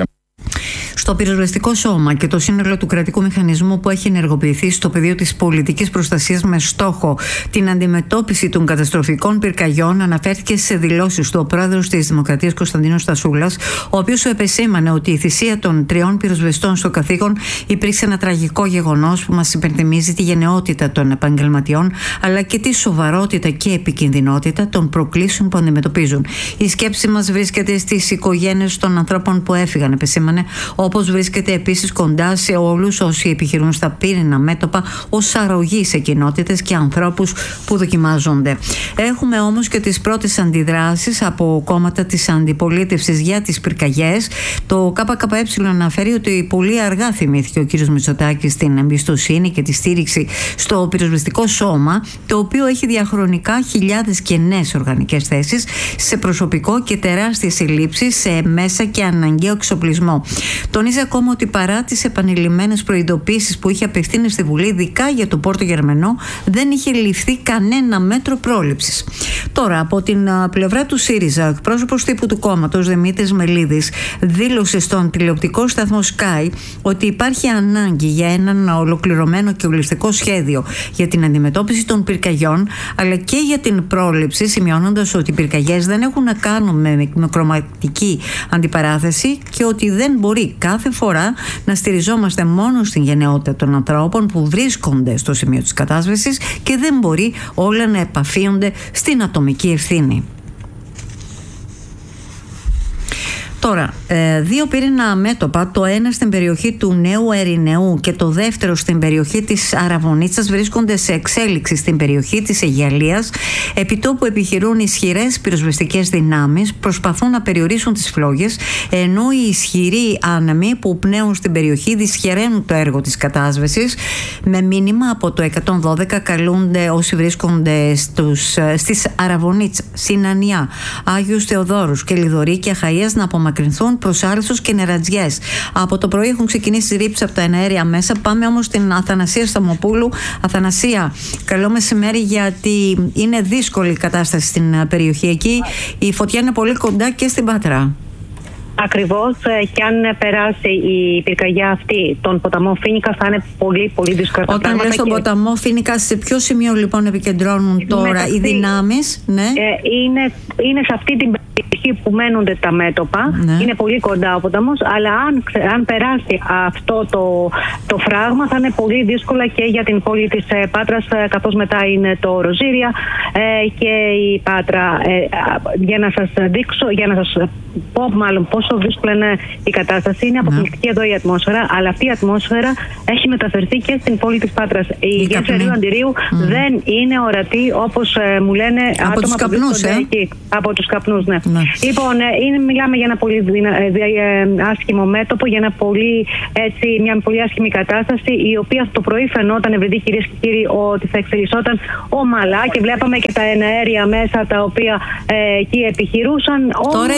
[SPEAKER 1] Στο πυροσβεστικό σώμα και το σύνολο του κρατικού μηχανισμού που έχει ενεργοποιηθεί στο πεδίο της πολιτικής προστασίας με στόχο την αντιμετώπιση των καταστροφικών πυρκαγιών, αναφέρθηκε σε δηλώσεις του ο πρόεδρος της Δημοκρατίας Κωνσταντίνος Στασούλας, ο οποίος επεσήμανε ότι η θυσία των 3 πυροσβεστών στο καθήκον υπήρξε ένα τραγικό γεγονός που μας υπενθυμίζει τη γενναιότητα των επαγγελματιών, αλλά και τη σοβαρότητα και επικινδυνότητα των προκλήσεων που αντιμετωπίζουν. Η σκέψη μας βρίσκεται στις οικογένειες των ανθρώπων που έφυγαν, επεσήμανε, όπως βρίσκεται επίσης κοντά σε όλους όσοι επιχειρούν στα πύρινα μέτωπα ως αρρωγή σε κοινότητες και ανθρώπους που δοκιμάζονται. Έχουμε όμως και τις πρώτες αντιδράσεις από κόμματα της αντιπολίτευσης για τις πυρκαγιές. Το ΚΚΕ αναφέρει ότι πολύ αργά θυμήθηκε ο κ. Μητσοτάκης την εμπιστοσύνη και τη στήριξη στο πυροσβεστικό σώμα, το οποίο έχει διαχρονικά χιλιάδες κενές οργανικές θέσεις σε προσωπικό και τεράστιες ελλείψεις σε μέσα και αναγκαίο εξοπλισμό. Τονίζει ακόμα ότι παρά τις επανειλημμένες προειδοποίησεις που είχε απευθύνει στη Βουλή, ειδικά για το Πόρτο Γερμενό, δεν είχε ληφθεί κανένα μέτρο πρόληψης. Τώρα, από την πλευρά του ΣΥΡΙΖΑ, εκπρόσωπος τύπου του κόμματος Δημήτρης Μελίδης δήλωσε στον τηλεοπτικό σταθμό Sky ότι υπάρχει ανάγκη για έναν ολοκληρωμένο και ολιστικό σχέδιο για την αντιμετώπιση των πυρκαγιών, αλλά και για την πρόληψη, σημειώνοντας ότι οι πυρκαγιές δεν έχουν να κάνουν με μικροματική αντιπαράθεση και ότι δεν μπορεί κάθε φορά να στηριζόμαστε μόνο στην γενναιότητα των ανθρώπων που βρίσκονται στο σημείο της κατάσβεσης και δεν μπορεί όλα να επαφίονται στην ατομική ευθύνη. Τώρα, 2 πύρινα μέτωπα, το ένα στην περιοχή του Νέου Ερηνεού και το δεύτερο στην περιοχή της Αραβωνίτσας, βρίσκονται σε εξέλιξη στην περιοχή της Αιγιαλίας. Επιτόπου επιχειρούν ισχυρές πυροσβεστικές δυνάμεις, προσπαθούν να περιορίσουν τις φλόγες, ενώ οι ισχυροί άνεμοι που πνέουν στην περιοχή δυσχεραίνουν το έργο της κατάσβεσης. Με μήνυμα από το 112 καλούνται όσοι βρίσκονται στις Αραβωνίτσα, Συνανιά, Άγιους Θεοδόρους και Λιδωρή και Αχαΐας να απομακρυνθούν προς Άλυσσος και Νερατζιές. Από το πρωί έχουν ξεκινήσει ρήψεις από τα εναέρια μέσα. Πάμε όμως στην Αθανασία Σταμοπούλου. Αθανασία, καλό μεσημέρι, γιατί είναι δύσκολη η κατάσταση στην περιοχή εκεί. Η φωτιά είναι πολύ κοντά και στην Πάτρα.
[SPEAKER 14] Ακριβώς, και αν περάσει η πυρκαγιά αυτή τον ποταμό Φοίνικα, θα είναι πολύ πολύ δύσκολα τα πράγματα.
[SPEAKER 1] Όταν λες τον ποταμό Φοίνικα, σε ποιο σημείο λοιπόν επικεντρώνουν τώρα οι δυνάμεις? Ναι.
[SPEAKER 14] Είναι σε αυτή την περιοχή που μένονται τα μέτωπα. Ναι. Είναι πολύ κοντά ο ποταμός, αλλά αν περάσει αυτό το φράγμα, θα είναι πολύ δύσκολα και για την πόλη της Πάτρας, καθώς μετά είναι το Ροζήρια και η Πάτρα. Για να σας πω μάλλον πόσο δύσκολη είναι η κατάσταση, είναι αποκλειστική εδώ η ατμόσφαιρα, αλλά αυτή η ατμόσφαιρα έχει μεταφερθεί και στην πόλη της Πάτρας. Η γεύση αντιρρίου δεν είναι ορατή, όπως μου λένε
[SPEAKER 1] από τους καπνούς,
[SPEAKER 14] εκεί. Από τους καπνούς, ναι. Λοιπόν, μιλάμε για ένα πολύ άσχημο μέτωπο, για μια πολύ άσχημη κατάσταση, η οποία το πρωί φαινόταν, επειδή κυρίες και κύριοι, ότι θα εξελισσόταν ομαλά και βλέπαμε και τα εναέρια μέσα τα οποία εκεί επιχειρούσαν.
[SPEAKER 1] Τώρα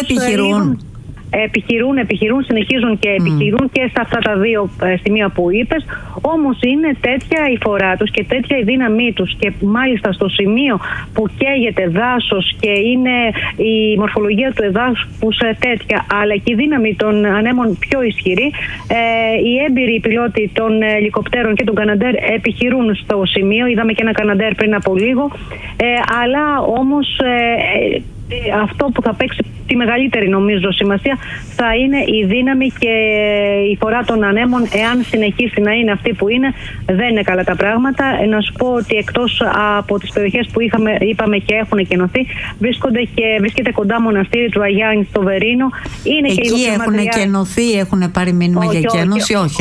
[SPEAKER 14] συνεχίζουν και επιχειρούν και σε αυτά τα δύο σημεία που είπες. Όμως είναι τέτοια η φορά τους και τέτοια η δύναμή τους, και μάλιστα στο σημείο που καίγεται δάσος και είναι η μορφολογία του εδάφους τέτοια, αλλά και η δύναμη των ανέμων πιο ισχυρή, οι έμπειροι πιλότοι των ελικοπτέρων και των Καναντέρ επιχειρούν στο σημείο. Είδαμε και ένα Καναντέρ πριν από λίγο, αλλά όμως αυτό που θα παίξει τη μεγαλύτερη νομίζω σημασία θα είναι η δύναμη και η φορά των ανέμων. Εάν συνεχίσει να είναι αυτή που είναι, δεν είναι καλά τα πράγματα. Να σου πω ότι εκτός από τις περιοχές που είπαμε και έχουν εκενωθεί, βρίσκεται κοντά μοναστήρι του Αγιάννη στο Βερίνο. Είναι
[SPEAKER 1] εκεί
[SPEAKER 14] και
[SPEAKER 1] έχουν εκενωθεί, έχουν πάρει μήνυμα για εκένωση, όχι.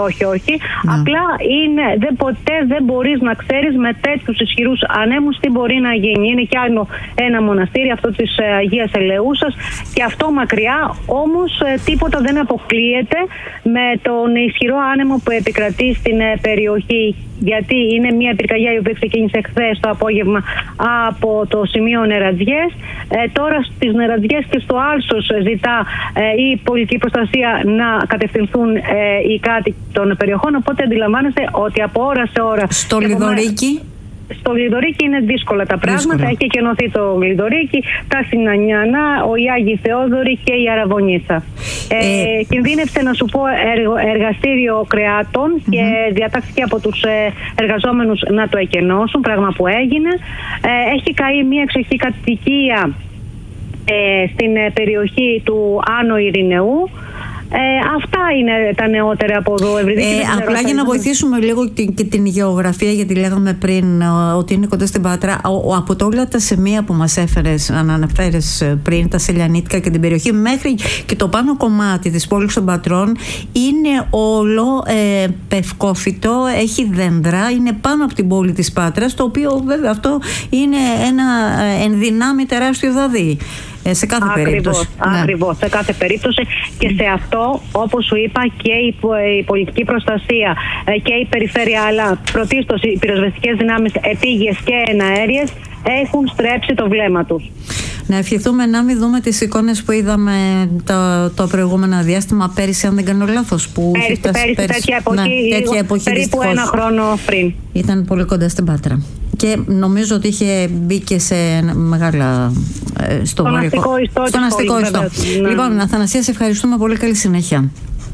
[SPEAKER 14] Απλά ποτέ δεν μπορείς να ξέρεις με τέτοιους ισχυρούς ανέμους τι μπορεί να γίνει. Είναι κι άλλο ένα μοναστήρι, αυτό της Αγίας Ελεούσας, και αυτό μακριά, όμως τίποτα δεν αποκλείεται με τον ισχυρό άνεμο που επικρατεί στην περιοχή, γιατί είναι μια πυρκαγιά η οποία ξεκίνησε χθες το απόγευμα από το σημείο Νερατζιές. Τώρα στις Νερατζιές και στο Άλσος ζητά η πολιτική προστασία να κατευθυνθούν οι κάτοικοι των περιοχών, οπότε αντιλαμβάνεστε ότι από ώρα σε ώρα...
[SPEAKER 1] Στο Λιδωρίκι?
[SPEAKER 14] Στο Γλυδωρίκι είναι δύσκολα τα πράγματα. Έχει εκενωθεί το Γλυδωρίκι, τα Συνανιανά, ο Ιάγη Θεόδωρη και η Αραβωνίτσα. Κινδύνευσε, να σου πω, εργαστήριο κρεάτων και διατάχθηκε από τους εργαζόμενους να το εκενώσουν, πράγμα που έγινε. Έχει καεί μια εξοχή κατοικία στην περιοχή του Άνω Ειρηνεού. Αυτά είναι τα νεότερα από εδώ.
[SPEAKER 1] Απλά για να βοηθήσουμε λίγο και την γεωγραφία, γιατί λέγαμε πριν ότι είναι κοντά στην Πάτρα, από όλα τα σημεία που μας αναφέρες πριν, τα Σελιανίτικα και την περιοχή, μέχρι και το πάνω κομμάτι της πόλης των Πατρών είναι όλο πευκόφυτο, έχει δέντρα, είναι πάνω από την πόλη της Πάτρας, το οποίο βέβαια αυτό είναι ένα ενδυνάμει τεράστιο δαδί. Σε κάθε περίπτωση.
[SPEAKER 14] Ακριβώς, σε κάθε περίπτωση, και σε αυτό, όπως σου είπα, και η πολιτική προστασία και η περιφέρεια, αλλά πρωτίστως οι πυροσβεστικές δυνάμεις επίγειες και εναέριες έχουν στρέψει το βλέμμα τους.
[SPEAKER 1] Να ευχηθούμε να μην δούμε τις εικόνες που είδαμε το προηγούμενο διάστημα, πέρυσι, αν δεν κάνω λάθος.
[SPEAKER 14] Πέρυσι τέτοια εποχή, περίπου ένα χρόνο πριν.
[SPEAKER 1] Ήταν πολύ κοντά στην Πάτρα. Και νομίζω ότι είχε μπει και σε μεγάλα.
[SPEAKER 14] Στον αστικό ιστό.
[SPEAKER 1] Λοιπόν, Αθανασία, σε ευχαριστούμε πολύ. Καλή συνέχεια.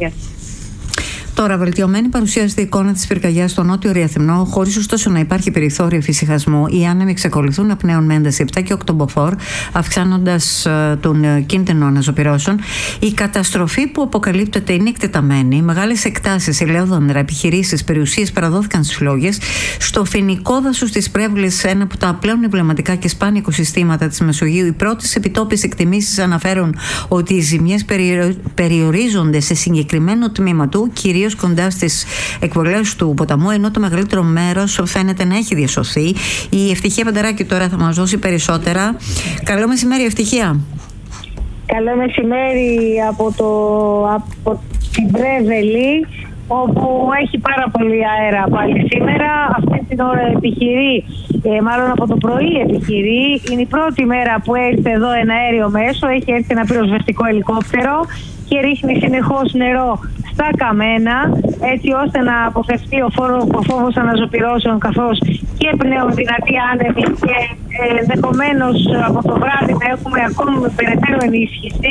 [SPEAKER 1] Τώρα, βελτιωμένη παρουσίαζεται η εικόνα της πυρκαγιάς στο νότιο Ρυθυμνό, χωρίς ωστόσο να υπάρχει περιθώριο εφησυχασμού. Οι άνεμοι εξακολουθούν να πνέουν με ένταση 7 και 8 μποφόρ, αυξάνοντας τον κίνδυνο αναζωπυρώσεων. Η καταστροφή που αποκαλύπτεται είναι εκτεταμένη. Μεγάλες εκτάσεις ελαιόδοντρα, επιχειρήσεις, περιουσίες παραδόθηκαν στις φλόγες. Στο φοινικό δάσος της Πρέβλης, ένα από τα πλέον εμβληματικά και σπάνια οικοσυστήματα της Μεσογείου, οι πρώτες επιτόπιες εκτιμήσεις αναφέρουν ότι οι ζημιές περιορίζονται σε συγκεκριμένο τμήμα του, κυρίως κοντά στις εκβολές του ποταμού, ενώ το μεγαλύτερο μέρος φαίνεται να έχει διασωθεί. Η Ευτυχία Πανταράκη τώρα θα μας δώσει περισσότερα. Καλό μεσημέρι, Ευτυχία.
[SPEAKER 15] Καλό μεσημέρι από την Πρέβελη, όπου έχει πάρα πολύ αέρα πάλι σήμερα. Αυτή την ώρα επιχειρεί, μάλλον από το πρωί επιχειρεί. Είναι η πρώτη μέρα που έρθει εδώ ένα αέριο μέσο. Έχει έρθει ένα πυροσβεστικό ελικόπτερο και ρίχνει συνεχώς νερό στα καμένα, έτσι ώστε να αποφευθεί ο φόβος αναζωπυρώσεων, καθώς και πλέον δυνατή άνεμη και ενδεχομένως από το βράδυ να έχουμε ακόμη περαιτέρω ενίσχυση.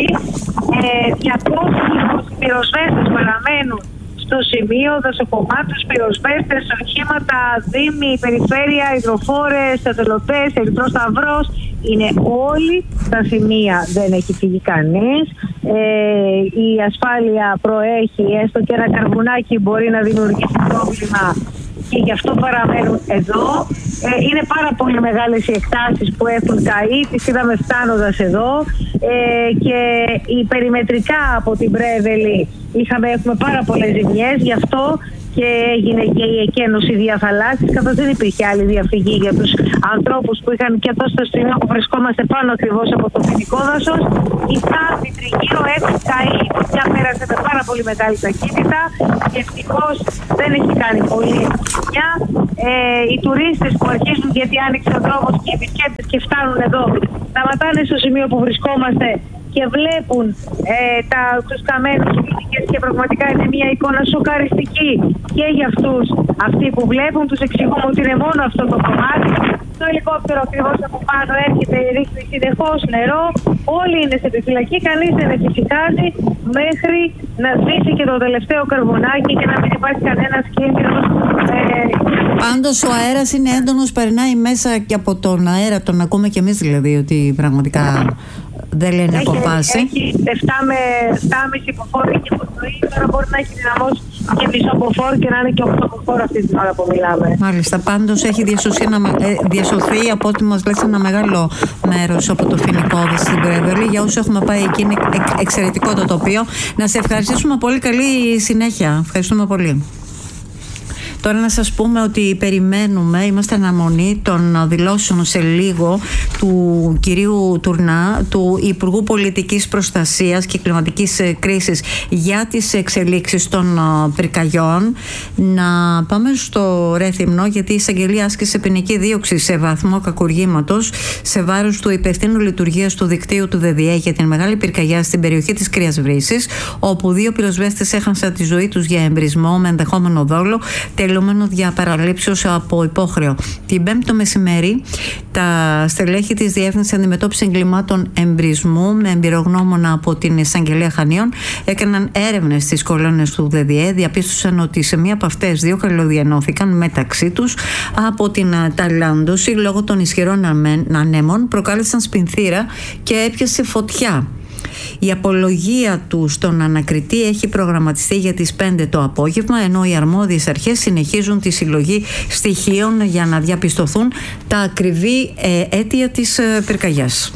[SPEAKER 15] 200 πυροσβέστες παραμένουν στο σημείο, δασοκομάτους, πυροσβέστες, οχήματα, δήμοι, περιφέρεια, υδροφόρες, ατελωτές, Ερυθρός Σταυρός. Είναι όλοι στα σημεία, δεν έχει φύγει κανείς. Η ασφάλεια προέχει, έστω και ένα καρβουνάκι μπορεί να δημιουργήσει πρόβλημα και γι' αυτό παραμένουν εδώ. Είναι πάρα πολύ μεγάλες οι εκτάσεις που έχουν καεί, τις είδαμε φτάνοντας εδώ, και η περιμετρικά από την Πρέβελη έχουμε πάρα πολλές ζημιές, γι' αυτό και έγινε και η εκένωση διαθαλάσσης, καθώς δεν υπήρχε άλλη διαφυγή για τους ανθρώπους που είχαν και εδώ στο σημείο που βρισκόμαστε πάνω ακριβώς από το φοινικό δάσος. Η τάφη τριγύρω έχουν καεί, η φωτιά πέρασε με πάρα πολύ μεγάλη ταχύτητα και ευτυχώς δεν έχει κάνει πολύ ζημιά. Οι τουρίστες που αρχίζουν, γιατί άνοιξε ο δρόμος και οι επισκέπτες και φτάνουν εδώ, σταματάνε στο σημείο που βρισκόμαστε και βλέπουν τους καμένους πίνικες και πραγματικά είναι μια εικόνα σοκαριστική και για αυτούς. Αυτοί που βλέπουν, τους εξηγούμε ότι είναι μόνο αυτό το κομμάτι. Το ελικόπτερο ακριβώς από πάνω έρχεται, ρίχνει συνεχώς νερό. Όλοι είναι σε επιφυλακή, κανείς δεν εφησυχάζει μέχρι να σβήσει και το τελευταίο καρβονάκι και να μην υπάρχει κανένας κίνδυνος.
[SPEAKER 1] Πάντως ο αέρας είναι έντονος, περνάει μέσα και από τον αέρα, τον ακούμε και εμείς δηλαδή, ότι πραγματικά δεν λένε από πάση.
[SPEAKER 15] Έχει 7 με 7,5 μποφόρ και από πρωί, τώρα μπορεί να έχει δυναμώσει και μισό μποφόρ και να είναι και 8 μποφόρ αυτή την ώρα που μιλάμε.
[SPEAKER 1] Μάλιστα, πάντως έχει διασωθεί από ό,τι μας λέτε ένα μεγάλο μέρος από το Φοινικώδη στην Πρέβολη. Για όσους έχουμε πάει εκεί είναι εξαιρετικό το τοπίο. Να σε ευχαριστήσουμε πολύ, καλή συνέχεια. Ευχαριστούμε πολύ. Τώρα να σας πούμε ότι περιμένουμε, είμαστε αναμονή των δηλώσεων σε λίγο του κυρίου Τουρνά, του Υπουργού Πολιτικής Προστασίας και Κλιματικής Κρίσης για τις εξελίξεις των πυρκαγιών. Να πάμε στο Ρέθυμνο, γιατί η εισαγγελία άσκησε ποινική δίωξη σε βαθμό κακουργήματος σε βάρος του υπευθύνου λειτουργίας του δικτύου του ΔΔΕ για την μεγάλη πυρκαγιά στην περιοχή της Κρύας Βρύσης, όπου 2 πυροσβέστες έχασαν τη ζωή τους για εμπρισμό με ενδεχόμενο δόλο, τελούμενο για παραλήψεως από υπόχρεο. Την Πέμπτη το μεσημέρι, τα στελέχη της Διεύθυνσης Αντιμετώπισης Εγκλημάτων Εμπρισμού με εμπειρογνώμονα από την Εισαγγελία Χανίων έκαναν έρευνες στις κολόνες του ΔΔΕ. Διαπίστωσαν ότι σε μία από αυτές 2 καλωδιανώθηκαν μεταξύ τους από την ταλάντωση λόγω των ισχυρών ανέμων, προκάλεσαν σπινθήρα και έπιασε φωτιά. Η απολογία του στον ανακριτή έχει προγραμματιστεί για τις 5 το απόγευμα, ενώ οι αρμόδιες αρχές συνεχίζουν τη συλλογή στοιχείων για να διαπιστωθούν τα ακριβή αίτια της πυρκαγιάς.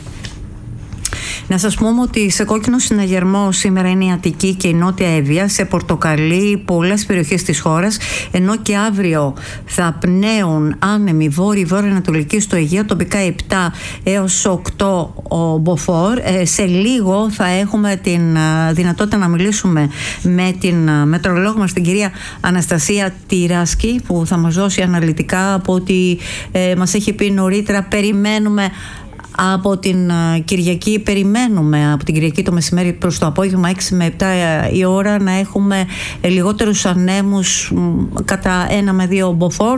[SPEAKER 1] Να σας πούμε ότι σε κόκκινο συναγερμό σήμερα είναι η Αττική και η Νότια Εύβοια, σε πορτοκαλί πολλές περιοχές της χώρας, ενώ και αύριο θα πνέουν άνεμοι βόρειο-ανατολική στο Αιγαίο, τοπικά 7 έως 8 μποφόρ. Σε λίγο θα έχουμε την δυνατότητα να μιλήσουμε με την μετρολόγο μας, την κυρία Αναστασία Τυράσκη, που θα μας δώσει αναλυτικά από ό,τι μας έχει πει νωρίτερα. Περιμένουμε από την Κυριακή, από την Κυριακή το μεσημέρι προς το απόγευμα 6 με 7 η ώρα να έχουμε λιγότερους ανέμους κατά 1 με 2 μποφόρ.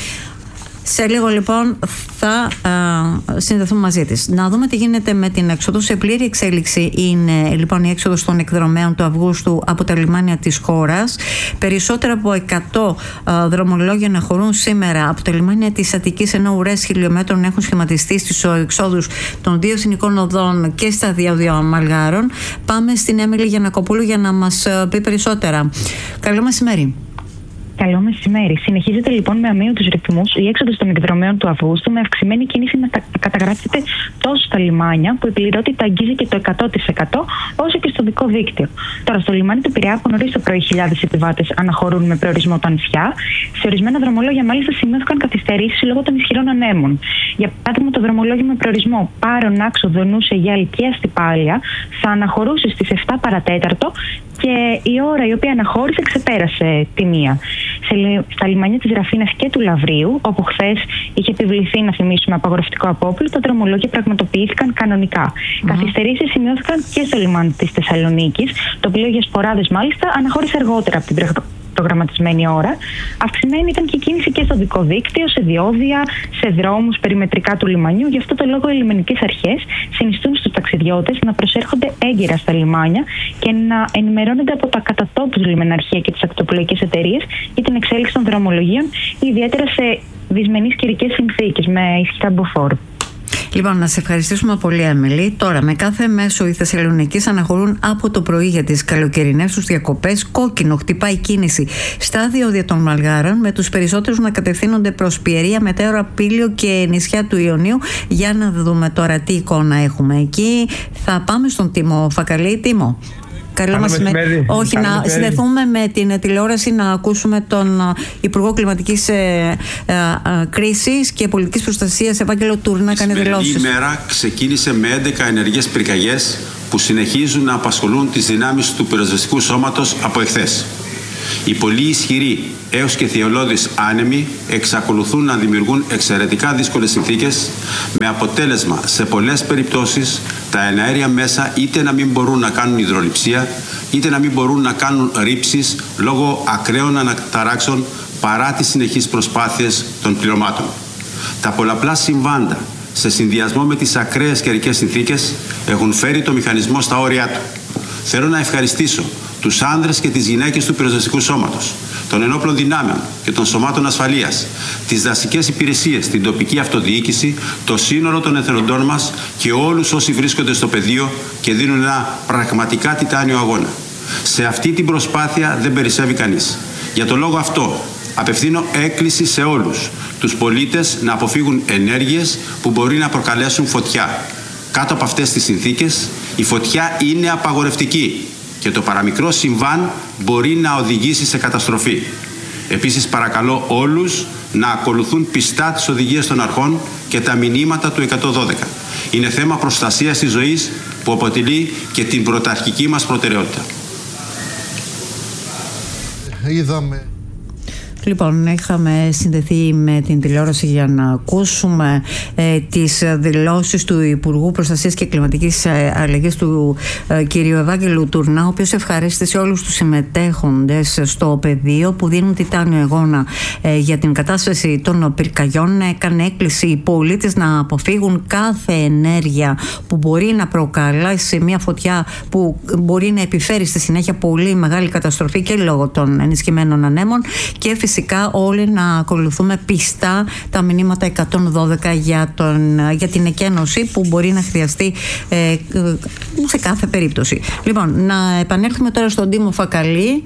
[SPEAKER 1] Σε λίγο λοιπόν θα συνδεθούμε μαζί της. Να δούμε τι γίνεται με την έξοδο. Σε πλήρη εξέλιξη είναι λοιπόν η έξοδος των εκδρομέων του Αυγούστου από τα λιμάνια της χώρας. Περισσότερα από 100 δρομολόγια να χωρούν σήμερα από τα λιμάνια της Αττικής, ενώ ουρές χιλιόμετρων έχουν σχηματιστεί στις εξόδους των 2 εθνικών οδών και στα διόδια Μαλγάρων. Πάμε στην Έμιλη Γιαννακοπούλου για να μας πει περισσότερα. Καλό μεσημέρι.
[SPEAKER 16] Καλό μεσημέρι. Συνεχίζεται λοιπόν με αμύωτους ρυθμούς η έξοδος των εκδρομέων του Αυγούστου, με αυξημένη κίνηση να καταγράφεται τόσο στα λιμάνια, που η πληρότητα αγγίζει και το 100%, όσο και στο δικό δίκτυο. Τώρα, στο λιμάνι του Πειραιά, από νωρίς το πρωί, χιλιάδες επιβάτες αναχωρούν με προορισμό τα νησιά. Σε ορισμένα δρομολόγια, μάλιστα, σημειώθηκαν καθυστερήσεις λόγω των ισχυρών ανέμων. Για παράδειγμα, το δρομολόγιο με προορισμό Πάρων, Άξο, Δονούσε, Γιάλη και Αστυπάλια θα αναχωρούσε στις 7 παρατέταρτο και η ώρα η οποία αναχώρησε ξεπέρασε τη 1. Στα λιμάνια της Ραφίνας και του Λαβρίου, όπου χθες είχε επιβληθεί, να θυμίσουμε, απαγορευτικό απόπλου, τα δρομολόγια πραγματοποιήθηκαν κανονικά. Καθυστερήσεις σημειώθηκαν και στο λιμάνι της Θεσσαλονίκης, το οποίο για σποράδες μάλιστα αναχώρησε αργότερα από την προγραμματισμένη ώρα. Αυξημένη ήταν και η κίνηση και στο δικό δίκτυο, σε διόδια, σε δρόμους περιμετρικά του λιμανιού. Γι' αυτό το λόγο οι λιμενικές αρχές συνιστούν στους ταξιδιώτες να προσέρχονται έγκαιρα στα λιμάνια και να ενημερώνονται από τα κατά τόπους λιμεναρχεία και τις ακτοπλοϊκές εταιρείες για την εξέλιξη των δρομολογίων, ιδιαίτερα σε δυσμενείς καιρικές συνθήκες με ισχυρά μποφόρ.
[SPEAKER 1] Λοιπόν, να σε ευχαριστήσουμε πολύ, Έμιλη. Τώρα, με κάθε μέσο οι Θεσσαλονικείς αναχωρούν από το πρωί για τις καλοκαιρινές τους διακοπές. Κόκκινο χτυπάει κίνηση στα διόδια των Μαλγάρων, με τους περισσότερους να κατευθύνονται προς Πιερία, Μετέωρα, Πήλιο και νησιά του Ιωνίου. Για να δούμε τώρα τι εικόνα έχουμε εκεί. Θα πάμε στον Τίμο Φακαλή. Τίμο. Καλό μεσημέρι. Όχι, να συνδεθούμε με την τηλεόραση να ακούσουμε τον Υπουργό Κλιματικής Κρίσης και Πολιτικής Προστασίας, Ευάγγελο Τουρνά, κάνει δηλώσεις.
[SPEAKER 17] Η ημέρα ξεκίνησε με 11 ενεργές πυρκαγιές που συνεχίζουν να απασχολούν τις δυνάμεις του πυροσβεστικού σώματος από εχθές. Οι πολύ ισχυροί έως και θειολώδεις άνεμοι εξακολουθούν να δημιουργούν εξαιρετικά δύσκολες συνθήκες, με αποτέλεσμα σε πολλές περιπτώσεις τα εναέρια μέσα είτε να μην μπορούν να κάνουν υδρολειψία, είτε να μην μπορούν να κάνουν ρήψεις λόγω ακραίων αναταράξεων, παρά τις συνεχείς προσπάθειες των πληρωμάτων. Τα πολλαπλά συμβάντα σε συνδυασμό με τις ακραίες καιρικές συνθήκες έχουν φέρει το μηχανισμό στα όρια του. Θέλω να ευχαριστήσω τους άνδρες και τις γυναίκες του πυροσβεστικού σώματος, των ενόπλων δυνάμεων και των σωμάτων ασφαλείας, τις δασικές υπηρεσίες, την τοπική αυτοδιοίκηση, το σύνολο των εθελοντών μας και όλους όσοι βρίσκονται στο πεδίο και δίνουν ένα πραγματικά τιτάνιο αγώνα. Σε αυτή την προσπάθεια δεν περισσεύει κανείς. Για τον λόγο αυτό απευθύνω έκκληση σε όλους τους πολίτες να αποφύγουν ενέργειες που μπορεί να προκαλέσουν φωτιά. Κάτω από αυτές τις συνθήκες η φωτιά είναι απαγορευτική και το παραμικρό συμβάν μπορεί να οδηγήσει σε καταστροφή. Επίσης παρακαλώ όλους να ακολουθούν πιστά τις οδηγίες των αρχών και τα μηνύματα του 112. Είναι θέμα προστασίας της ζωής που αποτελεί και την πρωταρχική μας προτεραιότητα.
[SPEAKER 1] Λοιπόν, είχαμε συνδεθεί με την τηλεόραση για να ακούσουμε τις δηλώσεις του Υπουργού Προστασίας και Κλιματικής Αλλαγής του κ. Ευάγγελου Τουρνά, ο οποίος ευχαρίστησε όλους τους συμμετέχοντες στο πεδίο που δίνουν τιτάνιο αγώνα για την κατάσταση των πυρκαγιών. Έκανε έκκληση οι πολίτες να αποφύγουν κάθε ενέργεια που μπορεί να προκαλέσει μια φωτιά που μπορεί να επιφέρει στη συνέχεια πολύ μεγάλη καταστροφή και λόγω των ενισχυμένων ανέμων, και φυσικά όλοι να ακολουθούμε πιστά τα μηνύματα 112 για την εκένωση που μπορεί να χρειαστεί σε κάθε περίπτωση. Λοιπόν, να επανέλθουμε τώρα στον Τίμο Φακαλή.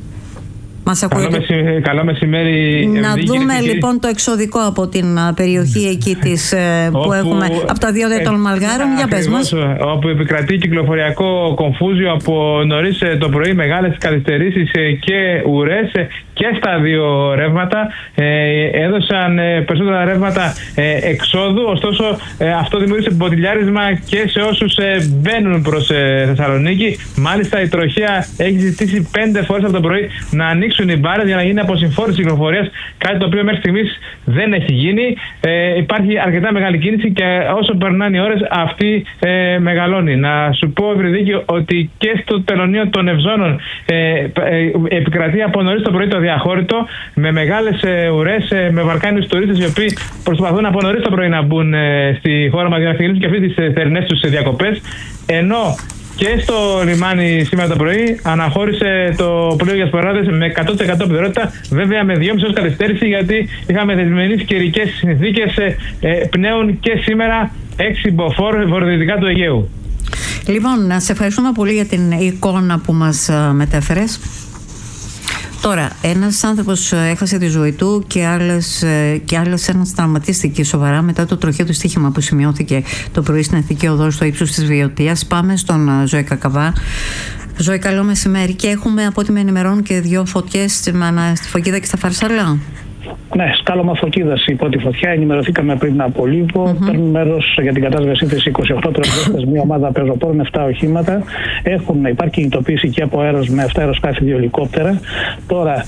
[SPEAKER 18] Καλό μεσημέρι.
[SPEAKER 1] Να δούμε λοιπόν το εξωδικό από την περιοχή εκεί που έχουμε από τα διόδια των Μαλγάρων. Για πες μας.
[SPEAKER 18] Όπου επικρατεί κυκλοφοριακό κομφούζιο από νωρίς το πρωί, μεγάλες καθυστερήσεις και ουρές και στα δύο ρεύματα. Έδωσαν περισσότερα ρεύματα εξόδου, ωστόσο αυτό δημιούργησε μποτιλιάρισμα και σε όσους μπαίνουν προς Θεσσαλονίκη. Μάλιστα η τροχέα έχει ζητήσει 5 φορές από το πρωί να ανοίξουν οι μπάρες για να γίνει αποσυμφόρηση κυκλοφορίας, κάτι το οποίο μέχρι στιγμής δεν έχει γίνει. Υπάρχει αρκετά μεγάλη κίνηση και όσο περνάνε οι ώρες αυτή μεγαλώνει. Να σου πω, Ευρυδίκη, ότι και στο τελωνείο των Ευζώνων επικρατεί από νωρίς το πρωί το διαχώρητο με μεγάλες ουρές, με βαρκάνιους τουρίστες οι οποίοι προσπαθούν από νωρίς το πρωί να μπουν στη χώρα μας για να ξεκινήσουν και αυτές τις θερινές τους διακοπές. Ενώ και στο λιμάνι σήμερα το πρωί αναχώρησε το πλοίο για σποράδες με 100% πιθανότητα, βέβαια με 2,5 ώρες καθυστέρηση, γιατί είχαμε δεσμενείς καιρικές συνθήκες. Πνέουν και σήμερα 6 μποφόρ βορειοδυτικά του Αιγαίου.
[SPEAKER 1] Λοιπόν, να σε ευχαριστούμε πολύ για την εικόνα που μας μετέφερες. Τώρα, ένας άνθρωπος έχασε τη ζωή του και άλλος ένας τραυματίστηκε σοβαρά μετά το τροχαίο του στοίχημα που σημειώθηκε το πρωί στην Εθνική Οδό στο ύψος της Βιωτίας. Πάμε στον Ζωή Κακαβά. Ζωή, καλό μεσημέρι. Και έχουμε, από ό,τι με ενημερώνουν, και 2 φωτιές στη Φωκίδα και στα Φαρσαλά.
[SPEAKER 19] Ναι, σκάλωμα Φωκίδας υπό τη φωτιά. Ενημερωθήκαμε πριν από λίγο. Παίρνουν μέρος για την κατάσβεσή της 28 πυροσβέστες, μια ομάδα πεζοπόρων, 7 οχήματα. Υπάρχει κινητοποίηση και από αέρος με 7 αεροσκάφη, 2 ελικόπτερα. Τώρα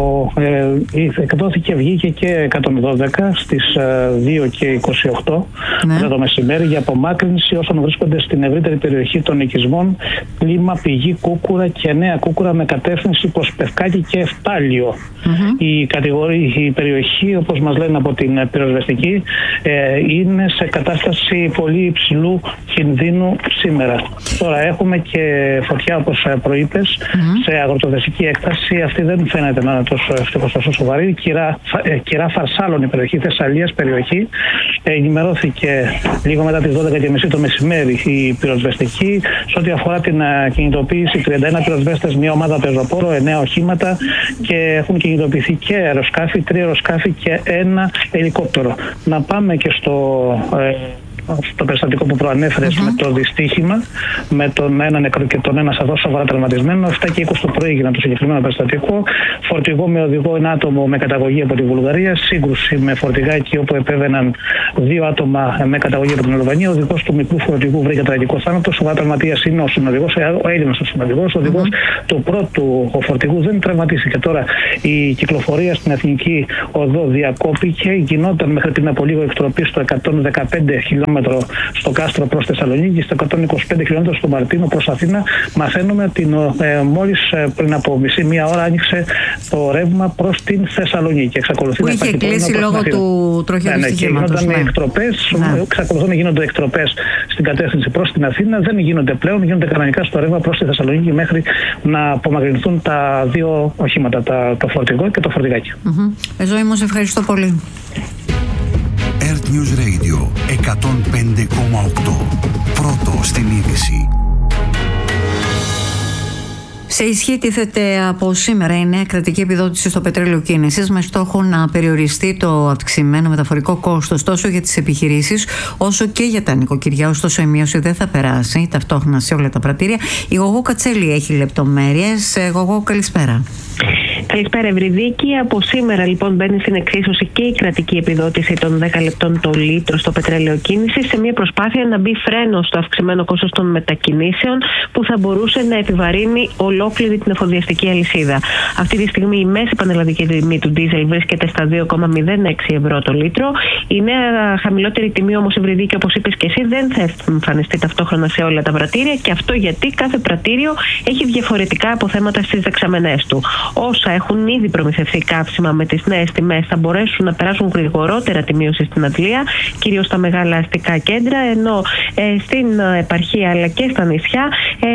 [SPEAKER 19] εκδόθηκε, βγήκε και 112 στις 2 και 28 το μεσημέρι για απομάκρυνση όσων βρίσκονται στην ευρύτερη περιοχή των οικισμών Κλίμα, Πηγή, Κούκουρα και Νέα Κούκουρα με κατεύθυνση προς Πευκάκη και Ευπάλιο. Η περιοχή, όπως μας λένε από την πυροσβεστική, είναι σε κατάσταση πολύ υψηλού κινδύνου σήμερα. Τώρα έχουμε και φωτιά, όπως προείπες, σε αγροτοδεσική έκταση. Αυτή δεν φαίνεται να είναι τόσο σοβαρή. Κυρά Φαρσάλων, η περιοχή, Θεσσαλίας περιοχή. Ενημερώθηκε λίγο μετά τις 12:30 το μεσημέρι η πυροσβεστική. Σε ό,τι αφορά την κινητοποίηση, 31 πυροσβέστες, μια ομάδα πεζοπόρο, 9 οχήματα, και έχουν κινητοποιηθεί και αεροσκάφη, 3 αεροσκάφη και 1 ελικόπτερο. Να πάμε και στο περιστατικό που προανέφερες με το δυστύχημα, με τον ένα νεκρό και τον ένα σοβαρά τραυματισμένο. 7 και 20 το πρωί έγιναν το συγκεκριμένο περιστατικό. Φορτηγό με οδηγό ένα άτομο με καταγωγή από τη Βουλγαρία. Σύγκρουση με φορτηγάκι όπου επέβαιναν 2 άτομα με καταγωγή από την Αλβανία. Ο οδηγός του μικρού φορτηγού βρήκε τραγικό θάνατο. Σοβαρά τραυματίας είναι ο συνοδηγός, ο Έλληνας ο συνοδηγός. Ο οδηγός του πρώτου φορτηγού δεν τραυματίστηκε. Τώρα η κυκλοφορία στην Εθνική Οδό διακόπηκε. Γινόταν μέχρι πριν από λίγο εκτροπή στο 115 χιλιόμετρα χιλιόμετρο στο Κάστρο προς Θεσσαλονίκη και στα 125 χιλιόμετρα στο Μαρτίνο προς Αθήνα. Μαθαίνουμε ότι μόλις πριν από μία ώρα άνοιξε το ρεύμα προς την Θεσσαλονίκη.
[SPEAKER 1] Που είχε κλείσει λόγω του τροχαίου δυστυχήματος.
[SPEAKER 19] Εξακολουθούν να γίνονται εκτροπές στην κατεύθυνση προς την Αθήνα. Δεν γίνονται πλέον, γίνονται κανονικά στο ρεύμα προς τη Θεσσαλονίκη μέχρι να απομακρυνθούν τα δύο οχήματα, το φορτηγό και το φορτηγάκι.
[SPEAKER 1] Ζωή μου, σε ευχαριστώ πολύ.
[SPEAKER 2] Earth News Radio 105,8. Πρώτο στην είδηση.
[SPEAKER 1] Σε ισχύ τίθεται από σήμερα η νέα κρατική επιδότηση στο πετρέλαιο κίνησης με στόχο να περιοριστεί το αυξημένο μεταφορικό κόστος τόσο για τις επιχειρήσεις όσο και για τα νοικοκυριά. Ωστόσο, η μείωση δεν θα περάσει ταυτόχρονα σε όλα τα πρατήρια. Η Γογό Κατσέλη έχει λεπτομέρειες. Γογό, καλησπέρα.
[SPEAKER 20] Καλησπέρα, Ευρυδίκη. Από σήμερα, λοιπόν, μπαίνει στην εξίσωση και η κρατική επιδότηση των 10 λεπτών το λίτρο στο πετρέλαιο κίνησης σε μια προσπάθεια να μπει φρένο στο αυξημένο κόστος των μετακινήσεων που θα μπορούσε να επιβαρύνει ολόκληρη την εφοδιαστική αλυσίδα. Αυτή τη στιγμή η μέση πανελλαδική τιμή του ντίζελ βρίσκεται στα 2,06 ευρώ το λίτρο. Η νέα χαμηλότερη τιμή, όμως, Ευρυδίκη, όπως είπες και εσύ, δεν θα εμφανιστεί ταυτόχρονα σε όλα τα πρατήρια, και αυτό γιατί κάθε πρατήριο έχει διαφορετικά αποθέματα στις δεξαμενές του. Όσα έχουν ήδη προμηθευτεί καύσιμα με τις νέες τιμές θα μπορέσουν να περάσουν γρηγορότερα τη μείωση στην αντλία, κυρίως στα μεγάλα αστικά κέντρα, ενώ στην επαρχία αλλά και στα νησιά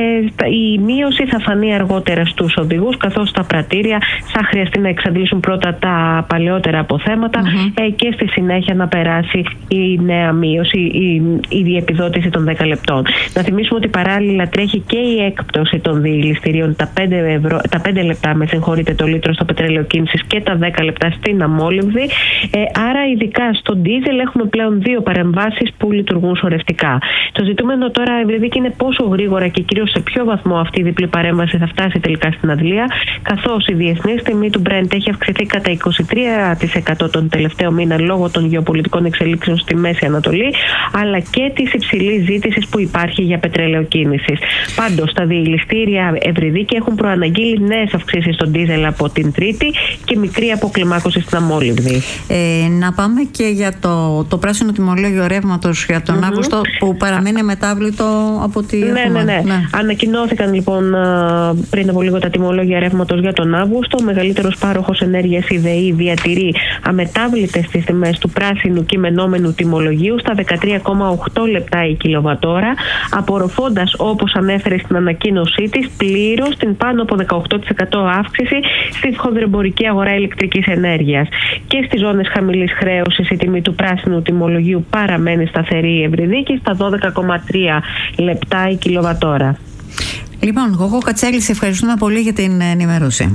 [SPEAKER 20] η μείωση θα φανεί αργότερα στους οδηγούς, καθώς στα πρατήρια θα χρειαστεί να εξαντλήσουν πρώτα τα παλαιότερα αποθέματα και στη συνέχεια να περάσει η νέα μείωση, η επιδότηση των 10 λεπτών. Να θυμίσουμε ότι παράλληλα τρέχει και η έκπτωση των διηληστηρίων, τα 5 λεπτά το λίτρο στο πετρέλαιο κίνησης και τα 10 λεπτά στην αμόλυβδη. Άρα, ειδικά στο ντίζελ, έχουμε πλέον δύο παρεμβάσεις που λειτουργούν σωρευτικά. Το ζητούμενο τώρα, Ευρυδίκη, είναι πόσο γρήγορα και κυρίως σε ποιο βαθμό αυτή η διπλή παρέμβαση θα φτάσει τελικά στην αντλία, καθώς η διεθνής τιμή του Brent έχει αυξηθεί κατά 23% τον τελευταίο μήνα λόγω των γεωπολιτικών εξελίξεων στη Μέση Ανατολή, αλλά και της υψηλής ζήτησης που υπάρχει για πετρέλαιο κίνησης. Πάντως, τα διηληστήρια, Ευρυδίκη, έχουν προαναγγείλει νέες αυξήσεις στον ντίζελ από την Τρίτη και μικρή αποκλιμάκωση στην αμόλυβδη.
[SPEAKER 1] Να πάμε και για το πράσινο τιμολόγιο ρεύματος για τον Αύγουστο, που παραμένει μετάβλητο από τη
[SPEAKER 20] Ναι. Ανακοινώθηκαν, λοιπόν, πριν από λίγο τα τιμολόγια ρεύματος για τον Αύγουστο. Ο μεγαλύτερος πάροχος ενέργειας, η ΔΕΗ, διατηρεί αμετάβλητες τις τιμές του πράσινου κειμενόμενου τιμολογίου στα 13,8 λεπτά η κιλοβατόρα, απορροφώντας, όπως ανέφερε στην ανακοίνωσή της, πλήρως την πάνω από 18% αύξηση στη χονδρεμπορική αγορά ηλεκτρικής ενέργειας. Και στις ζώνες χαμηλής χρέωσης η τιμή του πράσινου τιμολογίου παραμένει σταθερή, Ευρυδίκη, στα 12,3 λεπτά η κιλοβατόρα.
[SPEAKER 1] Λοιπόν, Γογό Κατσέλη, σε ευχαριστούμε πολύ για την ενημέρωση.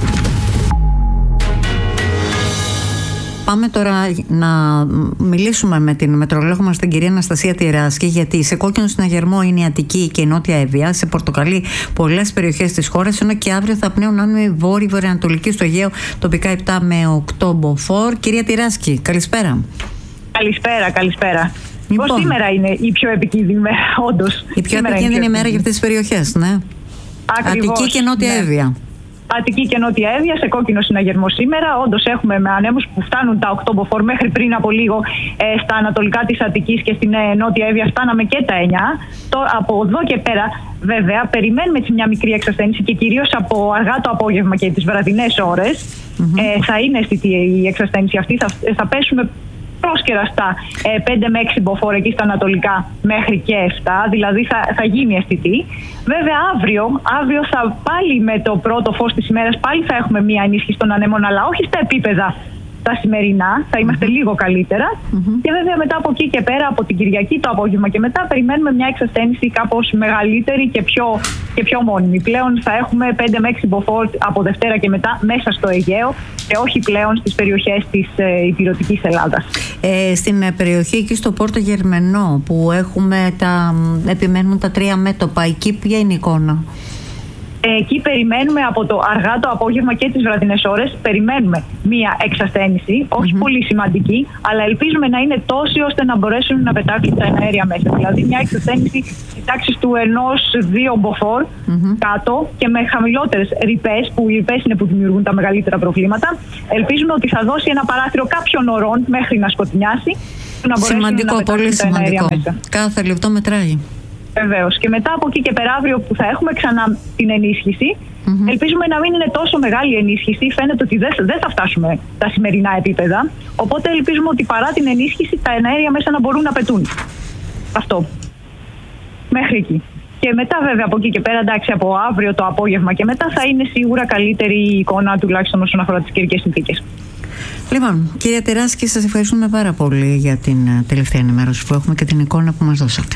[SPEAKER 1] Πάμε τώρα να μιλήσουμε με την μετρολόγο μας, την κυρία Αναστασία Τειράσκη, γιατί σε κόκκινο συναγερμό είναι η Αττική και η Νότια Εύβοια, σε πορτοκαλί πολλές περιοχές της χώρας, ενώ και αύριο θα πνέουν άνεμοι βόρειο-βορειοανατολική στο Αιγαίο, τοπικά 7 με 8 μποφόρ. Κυρία Τειράσκη, καλησπέρα.
[SPEAKER 21] Καλησπέρα. Λοιπόν, σήμερα είναι η πιο επικίνδυνη μέρα, όντως.
[SPEAKER 1] Η πιο επικίνδυνη μέρα για αυτές τις περιοχές, ναι.
[SPEAKER 21] Ακριβώς,
[SPEAKER 1] Αττική και Νότια Εύβοια.
[SPEAKER 21] Αττική και Νότια Εύβοια σε κόκκινο συναγερμό σήμερα. Όντως έχουμε με ανέμους που φτάνουν τα 8 μποφόρ. Μέχρι πριν από λίγο στα ανατολικά της Αττικής και στην Νότια Εύβοια φτάναμε και τα 9. Από εδώ και πέρα, βέβαια, περιμένουμε μια μικρή εξασθένηση και κυρίως από αργά το απόγευμα και τις βραδινές ώρες θα είναι αισθητή η εξασθένηση αυτή. Θα πέσουμε πρόσκαιρα στα 5 με 6 μποφόρ εκεί στα ανατολικά μέχρι και 7, δηλαδή θα γίνει αισθητή. Βέβαια αύριο θα πάλι με το πρώτο φως της ημέρας πάλι θα έχουμε μία ενίσχυση των ανέμων, αλλά όχι στα επίπεδα τα σημερινά, θα είμαστε λίγο καλύτερα. Και βέβαια μετά από εκεί και πέρα, από την Κυριακή το απόγευμα και μετά, περιμένουμε μια εξασθένηση κάπως μεγαλύτερη και πιο μόνιμη. Πλέον θα έχουμε 5 με 6 μποφόρ από Δευτέρα και μετά μέσα στο Αιγαίο και όχι πλέον στις περιοχές της ηπειρωτικής Ελλάδας.
[SPEAKER 1] Στην περιοχή εκεί στο Πόρτο Γερμενό που επιμένουν τα 3 μέτωπα, εκεί ποια είναι η εικόνα?
[SPEAKER 21] Εκεί περιμένουμε από το αργά το απόγευμα και τις βραδινές ώρες, περιμένουμε μία εξασθένηση, όχι πολύ σημαντική, αλλά ελπίζουμε να είναι τόση ώστε να μπορέσουν να πετάξουν τα εναέρια μέσα. Δηλαδή μια εξασθένηση της τάξης του 1-2 μποφόρ κάτω και με χαμηλότερες ρηπές, που οι ρηπές είναι που δημιουργούν τα μεγαλύτερα προβλήματα. Ελπίζουμε ότι θα δώσει ένα παράθυρο κάποιων ωρών μέχρι να σκοτεινιάσει. Να
[SPEAKER 1] σημαντικό, πολύ σημαντικό. Κάθε λεπτό μετράει.
[SPEAKER 21] Βεβαίως. Και μετά από εκεί και πέρα, αύριο που θα έχουμε ξανά την ενίσχυση, ελπίζουμε να μην είναι τόσο μεγάλη ενίσχυση. Φαίνεται ότι δεν θα φτάσουμε τα σημερινά επίπεδα. Οπότε ελπίζουμε ότι παρά την ενίσχυση, τα εναέρια μέσα να μπορούν να πετούν. Αυτό. Μέχρι εκεί. Και μετά, βέβαια, από εκεί και πέρα, εντάξει, από αύριο το απόγευμα και μετά θα είναι σίγουρα καλύτερη η εικόνα, τουλάχιστον όσον αφορά τις καιρικές συνθήκες.
[SPEAKER 1] Λοιπόν, κυρία Τεράσκη, σας ευχαριστούμε πάρα πολύ για την τελευταία ενημέρωση που έχουμε και την εικόνα που μας δώσατε.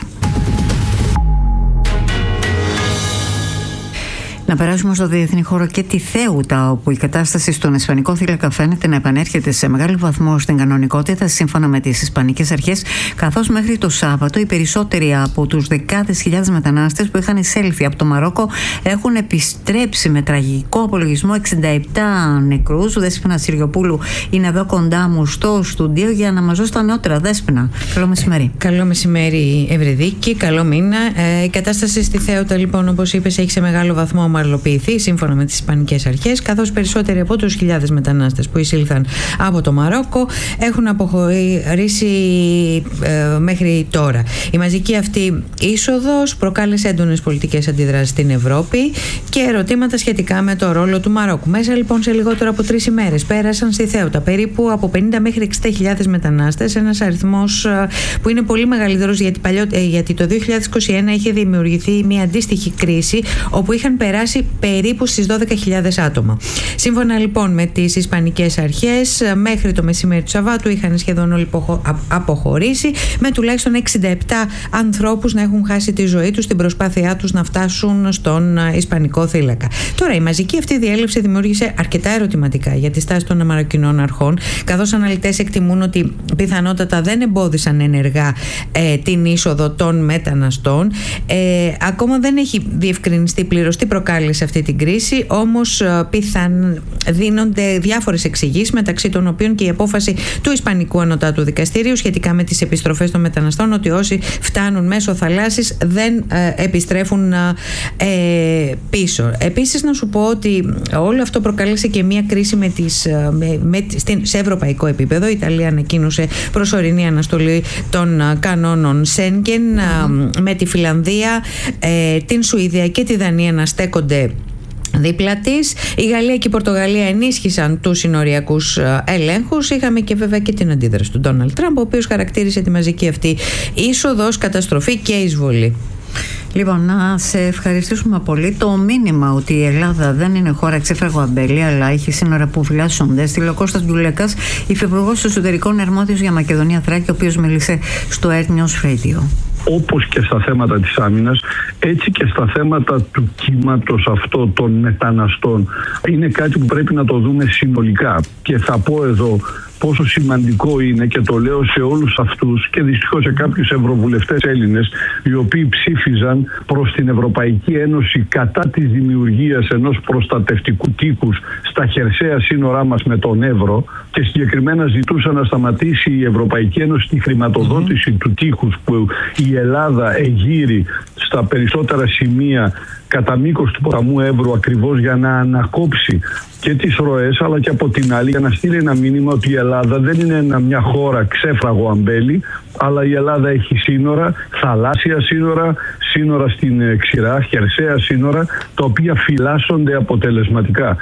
[SPEAKER 1] Να περάσουμε στο διεθνή χώρο και τη Θέουτα, όπου η κατάσταση στον Ισπανικό θύλακα φαίνεται να επανέρχεται σε μεγάλο βαθμό στην κανονικότητα σύμφωνα με τις Ισπανικές αρχές, καθώς μέχρι το Σάββατο οι περισσότεροι από τους δεκάδες χιλιάδες μετανάστες που είχαν εισέλθει από το Μαρόκο έχουν επιστρέψει με τραγικό απολογισμό 67 νεκρούς. Δέσποινα Συριοπούλου είναι εδώ κοντά μου στο στούντιο για να μας δώσει τα νεότερα. Δέσποινα, καλό μεσημέρι.
[SPEAKER 3] Καλό μεσημέρι, Ευρυδίκη, καλό μήνα. Η κατάσταση στη Θέουτα, λοιπόν, όπως είπες, έχει σε μεγάλο βαθμό ομαλοποιηθεί σύμφωνα με τις Ισπανικές αρχές, καθώς περισσότεροι από τους χιλιάδες μετανάστες που εισήλθαν από το Μαρόκο έχουν αποχωρήσει μέχρι τώρα. Η μαζική αυτή είσοδος προκάλεσε έντονες πολιτικές αντιδράσεις στην Ευρώπη και ερωτήματα σχετικά με το ρόλο του Μαρόκου. Μέσα λοιπόν σε λιγότερο από 3 ημέρες πέρασαν στη Θέουτα περίπου από 50 μέχρι 60.000 μετανάστες, ένας αριθμός που είναι πολύ μεγαλύτερος γιατί το 2021 είχε δημιουργηθεί μια αντίστοιχη κρίση όπου είχαν περάσει περίπου στις 12.000 άτομα. Σύμφωνα λοιπόν με τις Ισπανικές αρχές, μέχρι το μεσημέρι του Σαββάτου είχαν σχεδόν όλοι αποχωρήσει, με τουλάχιστον 67 ανθρώπους να έχουν χάσει τη ζωή τους στην προσπάθειά τους να φτάσουν στον Ισπανικό θύλακα. Τώρα, η μαζική αυτή διέλευση δημιούργησε αρκετά ερωτηματικά για τη στάση των μαροκινών αρχών, καθώς αναλυτές εκτιμούν ότι πιθανότατα δεν εμπόδισαν ενεργά την είσοδο των μεταναστών. Ακόμα δεν έχει διευκρινιστεί πλήρως τι προκάλεσε αυτή την κρίση, όμως δίνονται διάφορες εξηγήσεις, μεταξύ των οποίων και η απόφαση του Ισπανικού Ανωτάτου Δικαστηρίου σχετικά με τις επιστροφές των μεταναστών, ότι όσοι φτάνουν μέσω θαλάσσης δεν επιστρέφουν πίσω. Επίσης, να σου πω ότι όλο αυτό προκάλεσε και μια κρίση σε ευρωπαϊκό επίπεδο. Η Ιταλία ανακοίνωσε προσωρινή αναστολή των κανόνων Σέγγεν, με τη Φιλανδία, την Σουηδία και τη Δανία να στέκονται δίπλα της. Η Γαλλία και η Πορτογαλία ενίσχυσαν τους συνοριακούς ελέγχους. Είχαμε και βέβαια και την αντίδραση του Ντόναλντ Τραμπ, ο οποίος χαρακτήρισε τη μαζική αυτή είσοδο ως καταστροφή και εισβολή.
[SPEAKER 1] Λοιπόν, να σε ευχαριστήσουμε πολύ. Το μήνυμα ότι η Ελλάδα δεν είναι χώρα ξέφραγο αμπέλι, αλλά έχει σύνορα που φυλάσσονται, στείλε ο Κώστας Γκιουλέκας, υφυπουργός εσωτερικών αρμόδιος για Μακεδονία Θράκη, ο οποίος μίλησε στο Earth News Radio.
[SPEAKER 22] Όπως και στα θέματα της άμυνας, έτσι και στα θέματα του κύματος αυτό των μεταναστών. Είναι κάτι που πρέπει να το δούμε συνολικά. Και θα πω εδώ πόσο σημαντικό είναι, και το λέω σε όλους αυτούς και δυστυχώς σε κάποιους ευρωβουλευτές Έλληνες, οι οποίοι ψήφιζαν προς την Ευρωπαϊκή Ένωση κατά της δημιουργίας ενός προστατευτικού τείχους στα χερσαία σύνορά μας με τον Εύρο, και συγκεκριμένα ζητούσαν να σταματήσει η Ευρωπαϊκή Ένωση τη χρηματοδότηση του τείχους που η Ελλάδα εγείρει στα περισσότερα σημεία κατά μήκος του ποταμού Εύρου, ακριβώς για να ανακόψει και τις ροές, αλλά και από την άλλη για να στείλει ένα μήνυμα ότι η Ελλάδα δεν είναι μια χώρα ξέφραγο αμπέλι, αλλά η Ελλάδα έχει σύνορα, θαλάσσια σύνορα, σύνορα στην ξηρά, χερσαία σύνορα, τα οποία φυλάσσονται αποτελεσματικά.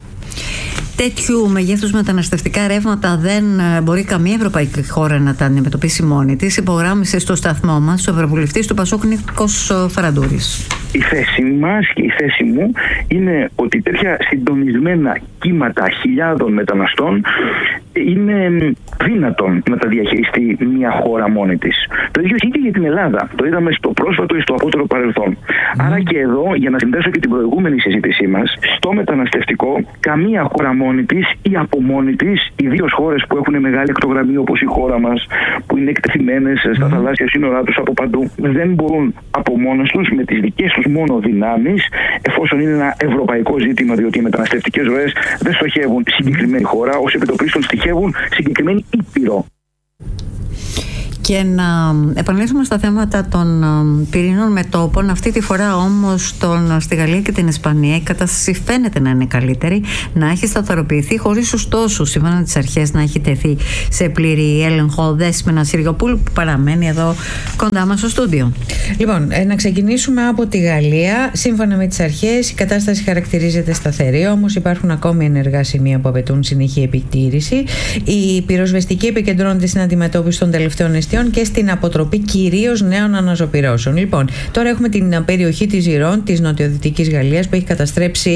[SPEAKER 1] Τέτοιου μεγέθους μεταναστευτικά ρεύματα δεν μπορεί καμία ευρωπαϊκή χώρα να τα αντιμετωπίσει μόνη της, υπογράμμισε στο σταθμό μας ο ευρωβουλευτής του Πασόκ Νίκος Φαραντούρης.
[SPEAKER 23] Η θέση μας και η θέση μου είναι ότι τέτοια συντονισμένα κύματα χιλιάδων μεταναστών είναι δύνατον να τα διαχειριστεί μια χώρα μόνη της. Το ίδιο ισχύει και για την Ελλάδα. Το είδαμε στο πρόσφατο ή στο απότερο παρελθόν. Άρα και εδώ, για να συνδέσω και την προηγούμενη συζήτησή μας, στο μεταναστευτικό, καμία χώρα μόνη της ή από μόνη της, ιδίως χώρες που έχουν μεγάλη ακτογραμμή όπως η χώρα μας, που είναι εκτεθειμένες στα θαλάσσια σύνορά τους από παντού, δεν μπορούν από μόνες τους με τις δικές τους μόνο δυνάμεις, εφόσον είναι ένα ευρωπαϊκό ζήτημα, διότι οι μεταναστευτικές ροές δεν στοχεύουν συγκεκριμένη χώρα, ως επιτοπλίστων στοιχεύουν συγκεκριμένη ήπειρο.
[SPEAKER 1] Και να επανέλθουμε στα θέματα των πυρηνών μετώπων. Αυτή τη φορά όμως στη Γαλλία και την Ισπανία η κατάσταση φαίνεται να είναι καλύτερη, να έχει σταθεροποιηθεί, χωρίς ωστόσο σύμφωνα τις αρχές να έχει τεθεί σε πλήρη έλεγχο. Δέσποινα Συριοπούλου, που παραμένει εδώ κοντά μας στο στούντιο.
[SPEAKER 3] Λοιπόν, να ξεκινήσουμε από τη Γαλλία. Σύμφωνα με τις αρχές η κατάσταση χαρακτηρίζεται σταθερή, όμως υπάρχουν ακόμη ενεργά σημεία που απαιτούν συνεχή επιτήρηση. Η πυροσβεστική επικεντρώνεται στην αντιμετώπιση των τελευταίων και στην αποτροπή κυρίως νέων αναζωπυρώσεων. Λοιπόν, τώρα έχουμε την περιοχή της Ζιρών, της νοτιοδυτικής Γαλλίας, που έχει καταστρέψει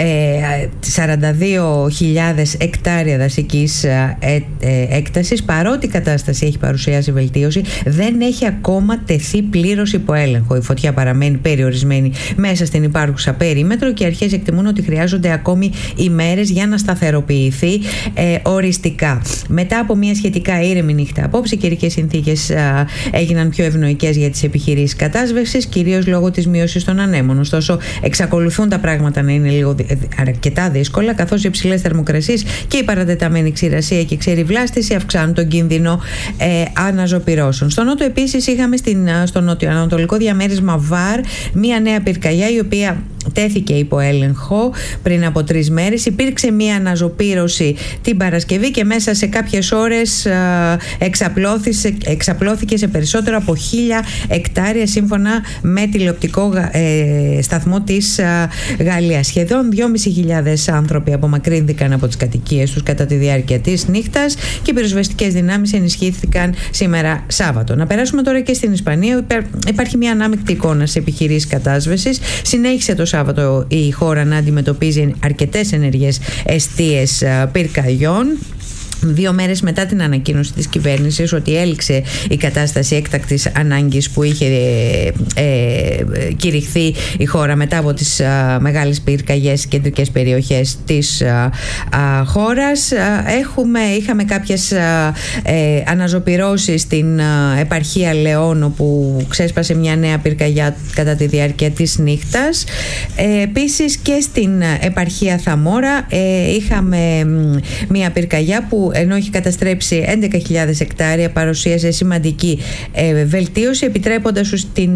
[SPEAKER 3] 42.000 εκτάρια δασικής έκτασης. Παρότι η κατάσταση έχει παρουσιάσει βελτίωση, δεν έχει ακόμα τεθεί πλήρως υπό έλεγχο. Η φωτιά παραμένει περιορισμένη μέσα στην υπάρχουσα περίμετρο και οι αρχές εκτιμούν ότι χρειάζονται ακόμη ημέρες για να σταθεροποιηθεί οριστικά. Μετά από μια σχετικά ήρεμη νύχτα απόψε, οι καιρικές συνθήκες έγιναν πιο ευνοϊκές για τις επιχειρήσεις κατάσβεσης, κυρίως λόγω της μείωσης των ανέμων. Ωστόσο, εξακολουθούν τα πράγματα να είναι αρκετά δύσκολα, καθώς οι υψηλές θερμοκρασίες και η παρατεταμένη ξηρασία και η ξεριβλάστηση αυξάνουν τον κίνδυνο αναζωπυρώσεων. Στο νότο, επίσης, είχαμε στο νοτιοανατολικό διαμέρισμα Βαρ μία νέα πυρκαγιά, η οποία τέθηκε υπό έλεγχο πριν από 3 μέρες. Υπήρξε μία αναζωπήρωση την Παρασκευή και μέσα σε κάποιες ώρες εξαπλώθηκε σε περισσότερο από 1.000 εκτάρια, σύμφωνα με τηλεοπτικό σταθμό της Γαλλίας. Σχεδόν 2.500 άνθρωποι απομακρύνθηκαν από τις κατοικίες τους κατά τη διάρκεια της νύχτας και οι πυροσβεστικές δυνάμεις ενισχύθηκαν σήμερα Σάββατο. Να περάσουμε τώρα και στην Ισπανία. Υπάρχει μια ανάμεικτη εικόνα σε επιχειρήσεις κατάσβεσης. Συνέχισε το Σάββατο η χώρα να αντιμετωπίζει αρκετές ενεργές εστίες πυρκαγιών. 2 μέρες μετά την ανακοίνωση της κυβέρνησης ότι έληξε η κατάσταση έκτακτης ανάγκης που είχε κηρυχθεί η χώρα μετά από τις μεγάλες πυρκαγιές στις κεντρικές περιοχές της χώρας. Είχαμε κάποιες αναζωπυρώσεις στην επαρχία Λεόν, όπου ξέσπασε μια νέα πυρκαγιά κατά τη διάρκεια της νύχτας. Επίσης και στην επαρχία Θαμόρα είχαμε μια πυρκαγιά που, ενώ έχει καταστρέψει 11.000 εκτάρια, παρουσίασε σημαντική βελτίωση, επιτρέποντας στην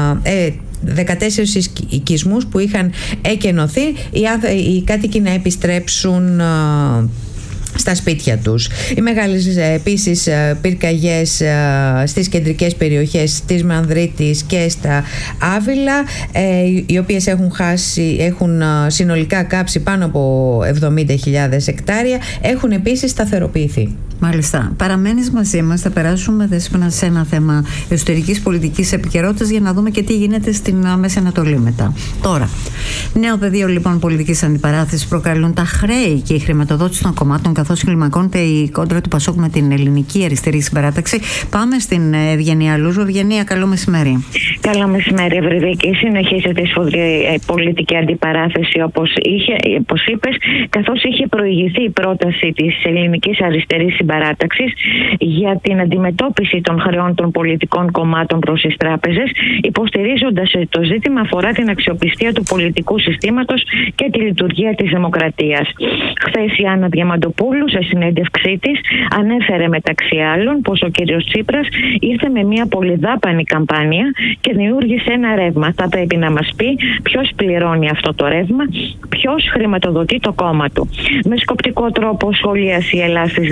[SPEAKER 3] 14 οικισμούς που είχαν εκενωθεί οι κάτοικοι να επιστρέψουν στα σπίτια τους. Οι μεγάλες επίσης πυρκαγιές στις κεντρικές περιοχές της Μανδρίτης και στα Άβυλα, οι οποίες έχουν συνολικά κάψει πάνω από 70.000 εκτάρια, έχουν επίσης σταθεροποιηθεί.
[SPEAKER 1] Μάλιστα. Παραμένεις μαζί μας. Θα περάσουμε, Δέσποινα, σε ένα θέμα εσωτερικής πολιτικής επικαιρότητας για να δούμε και τι γίνεται στην Μέση Ανατολή μετά. Τώρα, νέο πεδίο λοιπόν πολιτικής αντιπαράθεσης προκαλούν τα χρέη και η χρηματοδότηση των κομμάτων, καθώς κλιμακώνεται η κόντρα του Πασόκ με την ελληνική αριστερή συμπαράταξη. Πάμε στην Ευγενία Λούζου. Ευγενία, καλό μεσημέρι.
[SPEAKER 5] Καλό μεσημέρι, Ευρυδίκη. Συνεχίζεται η σφοδρή πολιτική αντιπαράθεση, όπως είπες, καθώς είχε προηγηθεί η πρόταση της ελληνικής αριστερής συμπαράταξης για την αντιμετώπιση των χρεών των πολιτικών κομμάτων προς τις τράπεζες, υποστηρίζοντας το ζήτημα αφορά την αξιοπιστία του πολιτικού συστήματος και τη λειτουργία της δημοκρατίας. Χθες η Άννα Διαμαντοπούλου, σε συνέντευξή της, ανέφερε μεταξύ άλλων πως ο κύριος Τσίπρας ήρθε με μια πολυδάπανη καμπάνια και δημιούργησε ένα ρεύμα. Θα πρέπει να μας πει ποιος πληρώνει αυτό το ρεύμα, ποιος χρηματοδοτεί το κόμμα του. Με σκοπτικό τρόπο σχολίασε η Ελλάδα στις δηλώσεις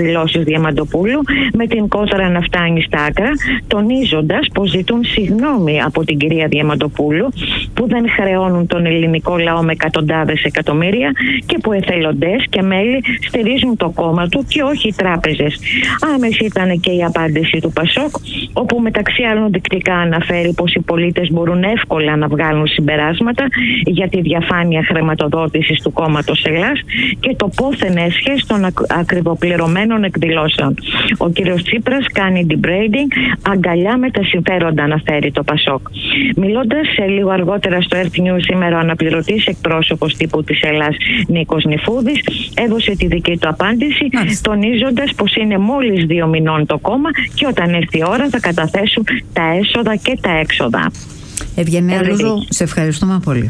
[SPEAKER 5] Διαμαντοπούλου, με την κόντρα να φτάνει στα άκρα, τονίζοντας πως ζητούν συγγνώμη από την κυρία Διαμαντοπούλου που δεν χρεώνουν τον ελληνικό λαό με εκατοντάδες εκατομμύρια και που εθελοντές και μέλη στηρίζουν το κόμμα του και όχι οι τράπεζες. Άμεση ήταν και η απάντηση του Πασόκ, όπου μεταξύ άλλων δεικτικά αναφέρει πως οι πολίτες μπορούν εύκολα να βγάλουν συμπεράσματα για τη διαφάνεια χρηματοδότησης του κόμματος Ελλάς και το πόθεν έσχες των ακριβοπληρωμένων εκδηλώσεων. Ο κύριος Τσίπρας κάνει debrading, αγκαλιά με τα συμφέροντα, αναφέρει το Πασόκ. Μιλώντας λίγο αργότερα στο Earth News σήμερα, ο αναπληρωτής εκπρόσωπος τύπου της Ελλάς Νίκος Νιφούδης έδωσε τη δική του απάντηση, τονίζοντας πως είναι μόλις 2 μηνών το κόμμα και όταν έρθει η ώρα θα καταθέσουν τα έσοδα και τα έξοδα.
[SPEAKER 1] Ευγενία Λούζο, σε ευχαριστούμε πολύ.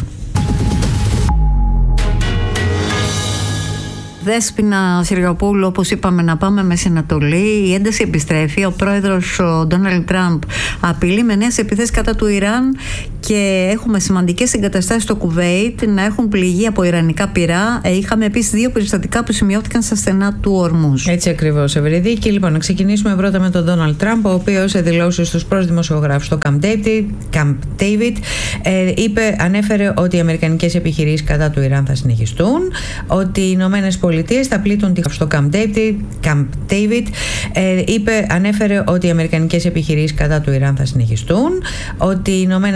[SPEAKER 1] Δέσποινα Συριοπούλου, όπως είπαμε, να πάμε Μέση Ανατολή. Η ένταση επιστρέφει. Ο πρόεδρος Ντόναλντ Τραμπ απειλεί με νέες επιθέσεις κατά του Ιράν και έχουμε σημαντικές εγκαταστάσεις στο Κουβέιτ να έχουν πληγεί από ιρανικά πυρά. Είχαμε επίσης 2 περιστατικά που σημειώθηκαν στα στενά του Ορμούζ.
[SPEAKER 3] Έτσι ακριβώς, Ευρυδίκη. Λοιπόν, να ξεκινήσουμε πρώτα με τον Ντόναλντ Τραμπ, ο οποίος σε δηλώσεις στους προς δημοσιογράφους στο Camp David ανέφερε ότι οι αμερικανικές επιχειρήσεις κατά του Ιράν θα συνεχιστούν, ότι οι Ηνωμένες Πολιτείες θα πλήττουν στο Camp David. Ανέφερε ότι οι αμερικανικές επιχειρήσεις κατά του Ιράν θα συνεχιστούν, ότι οι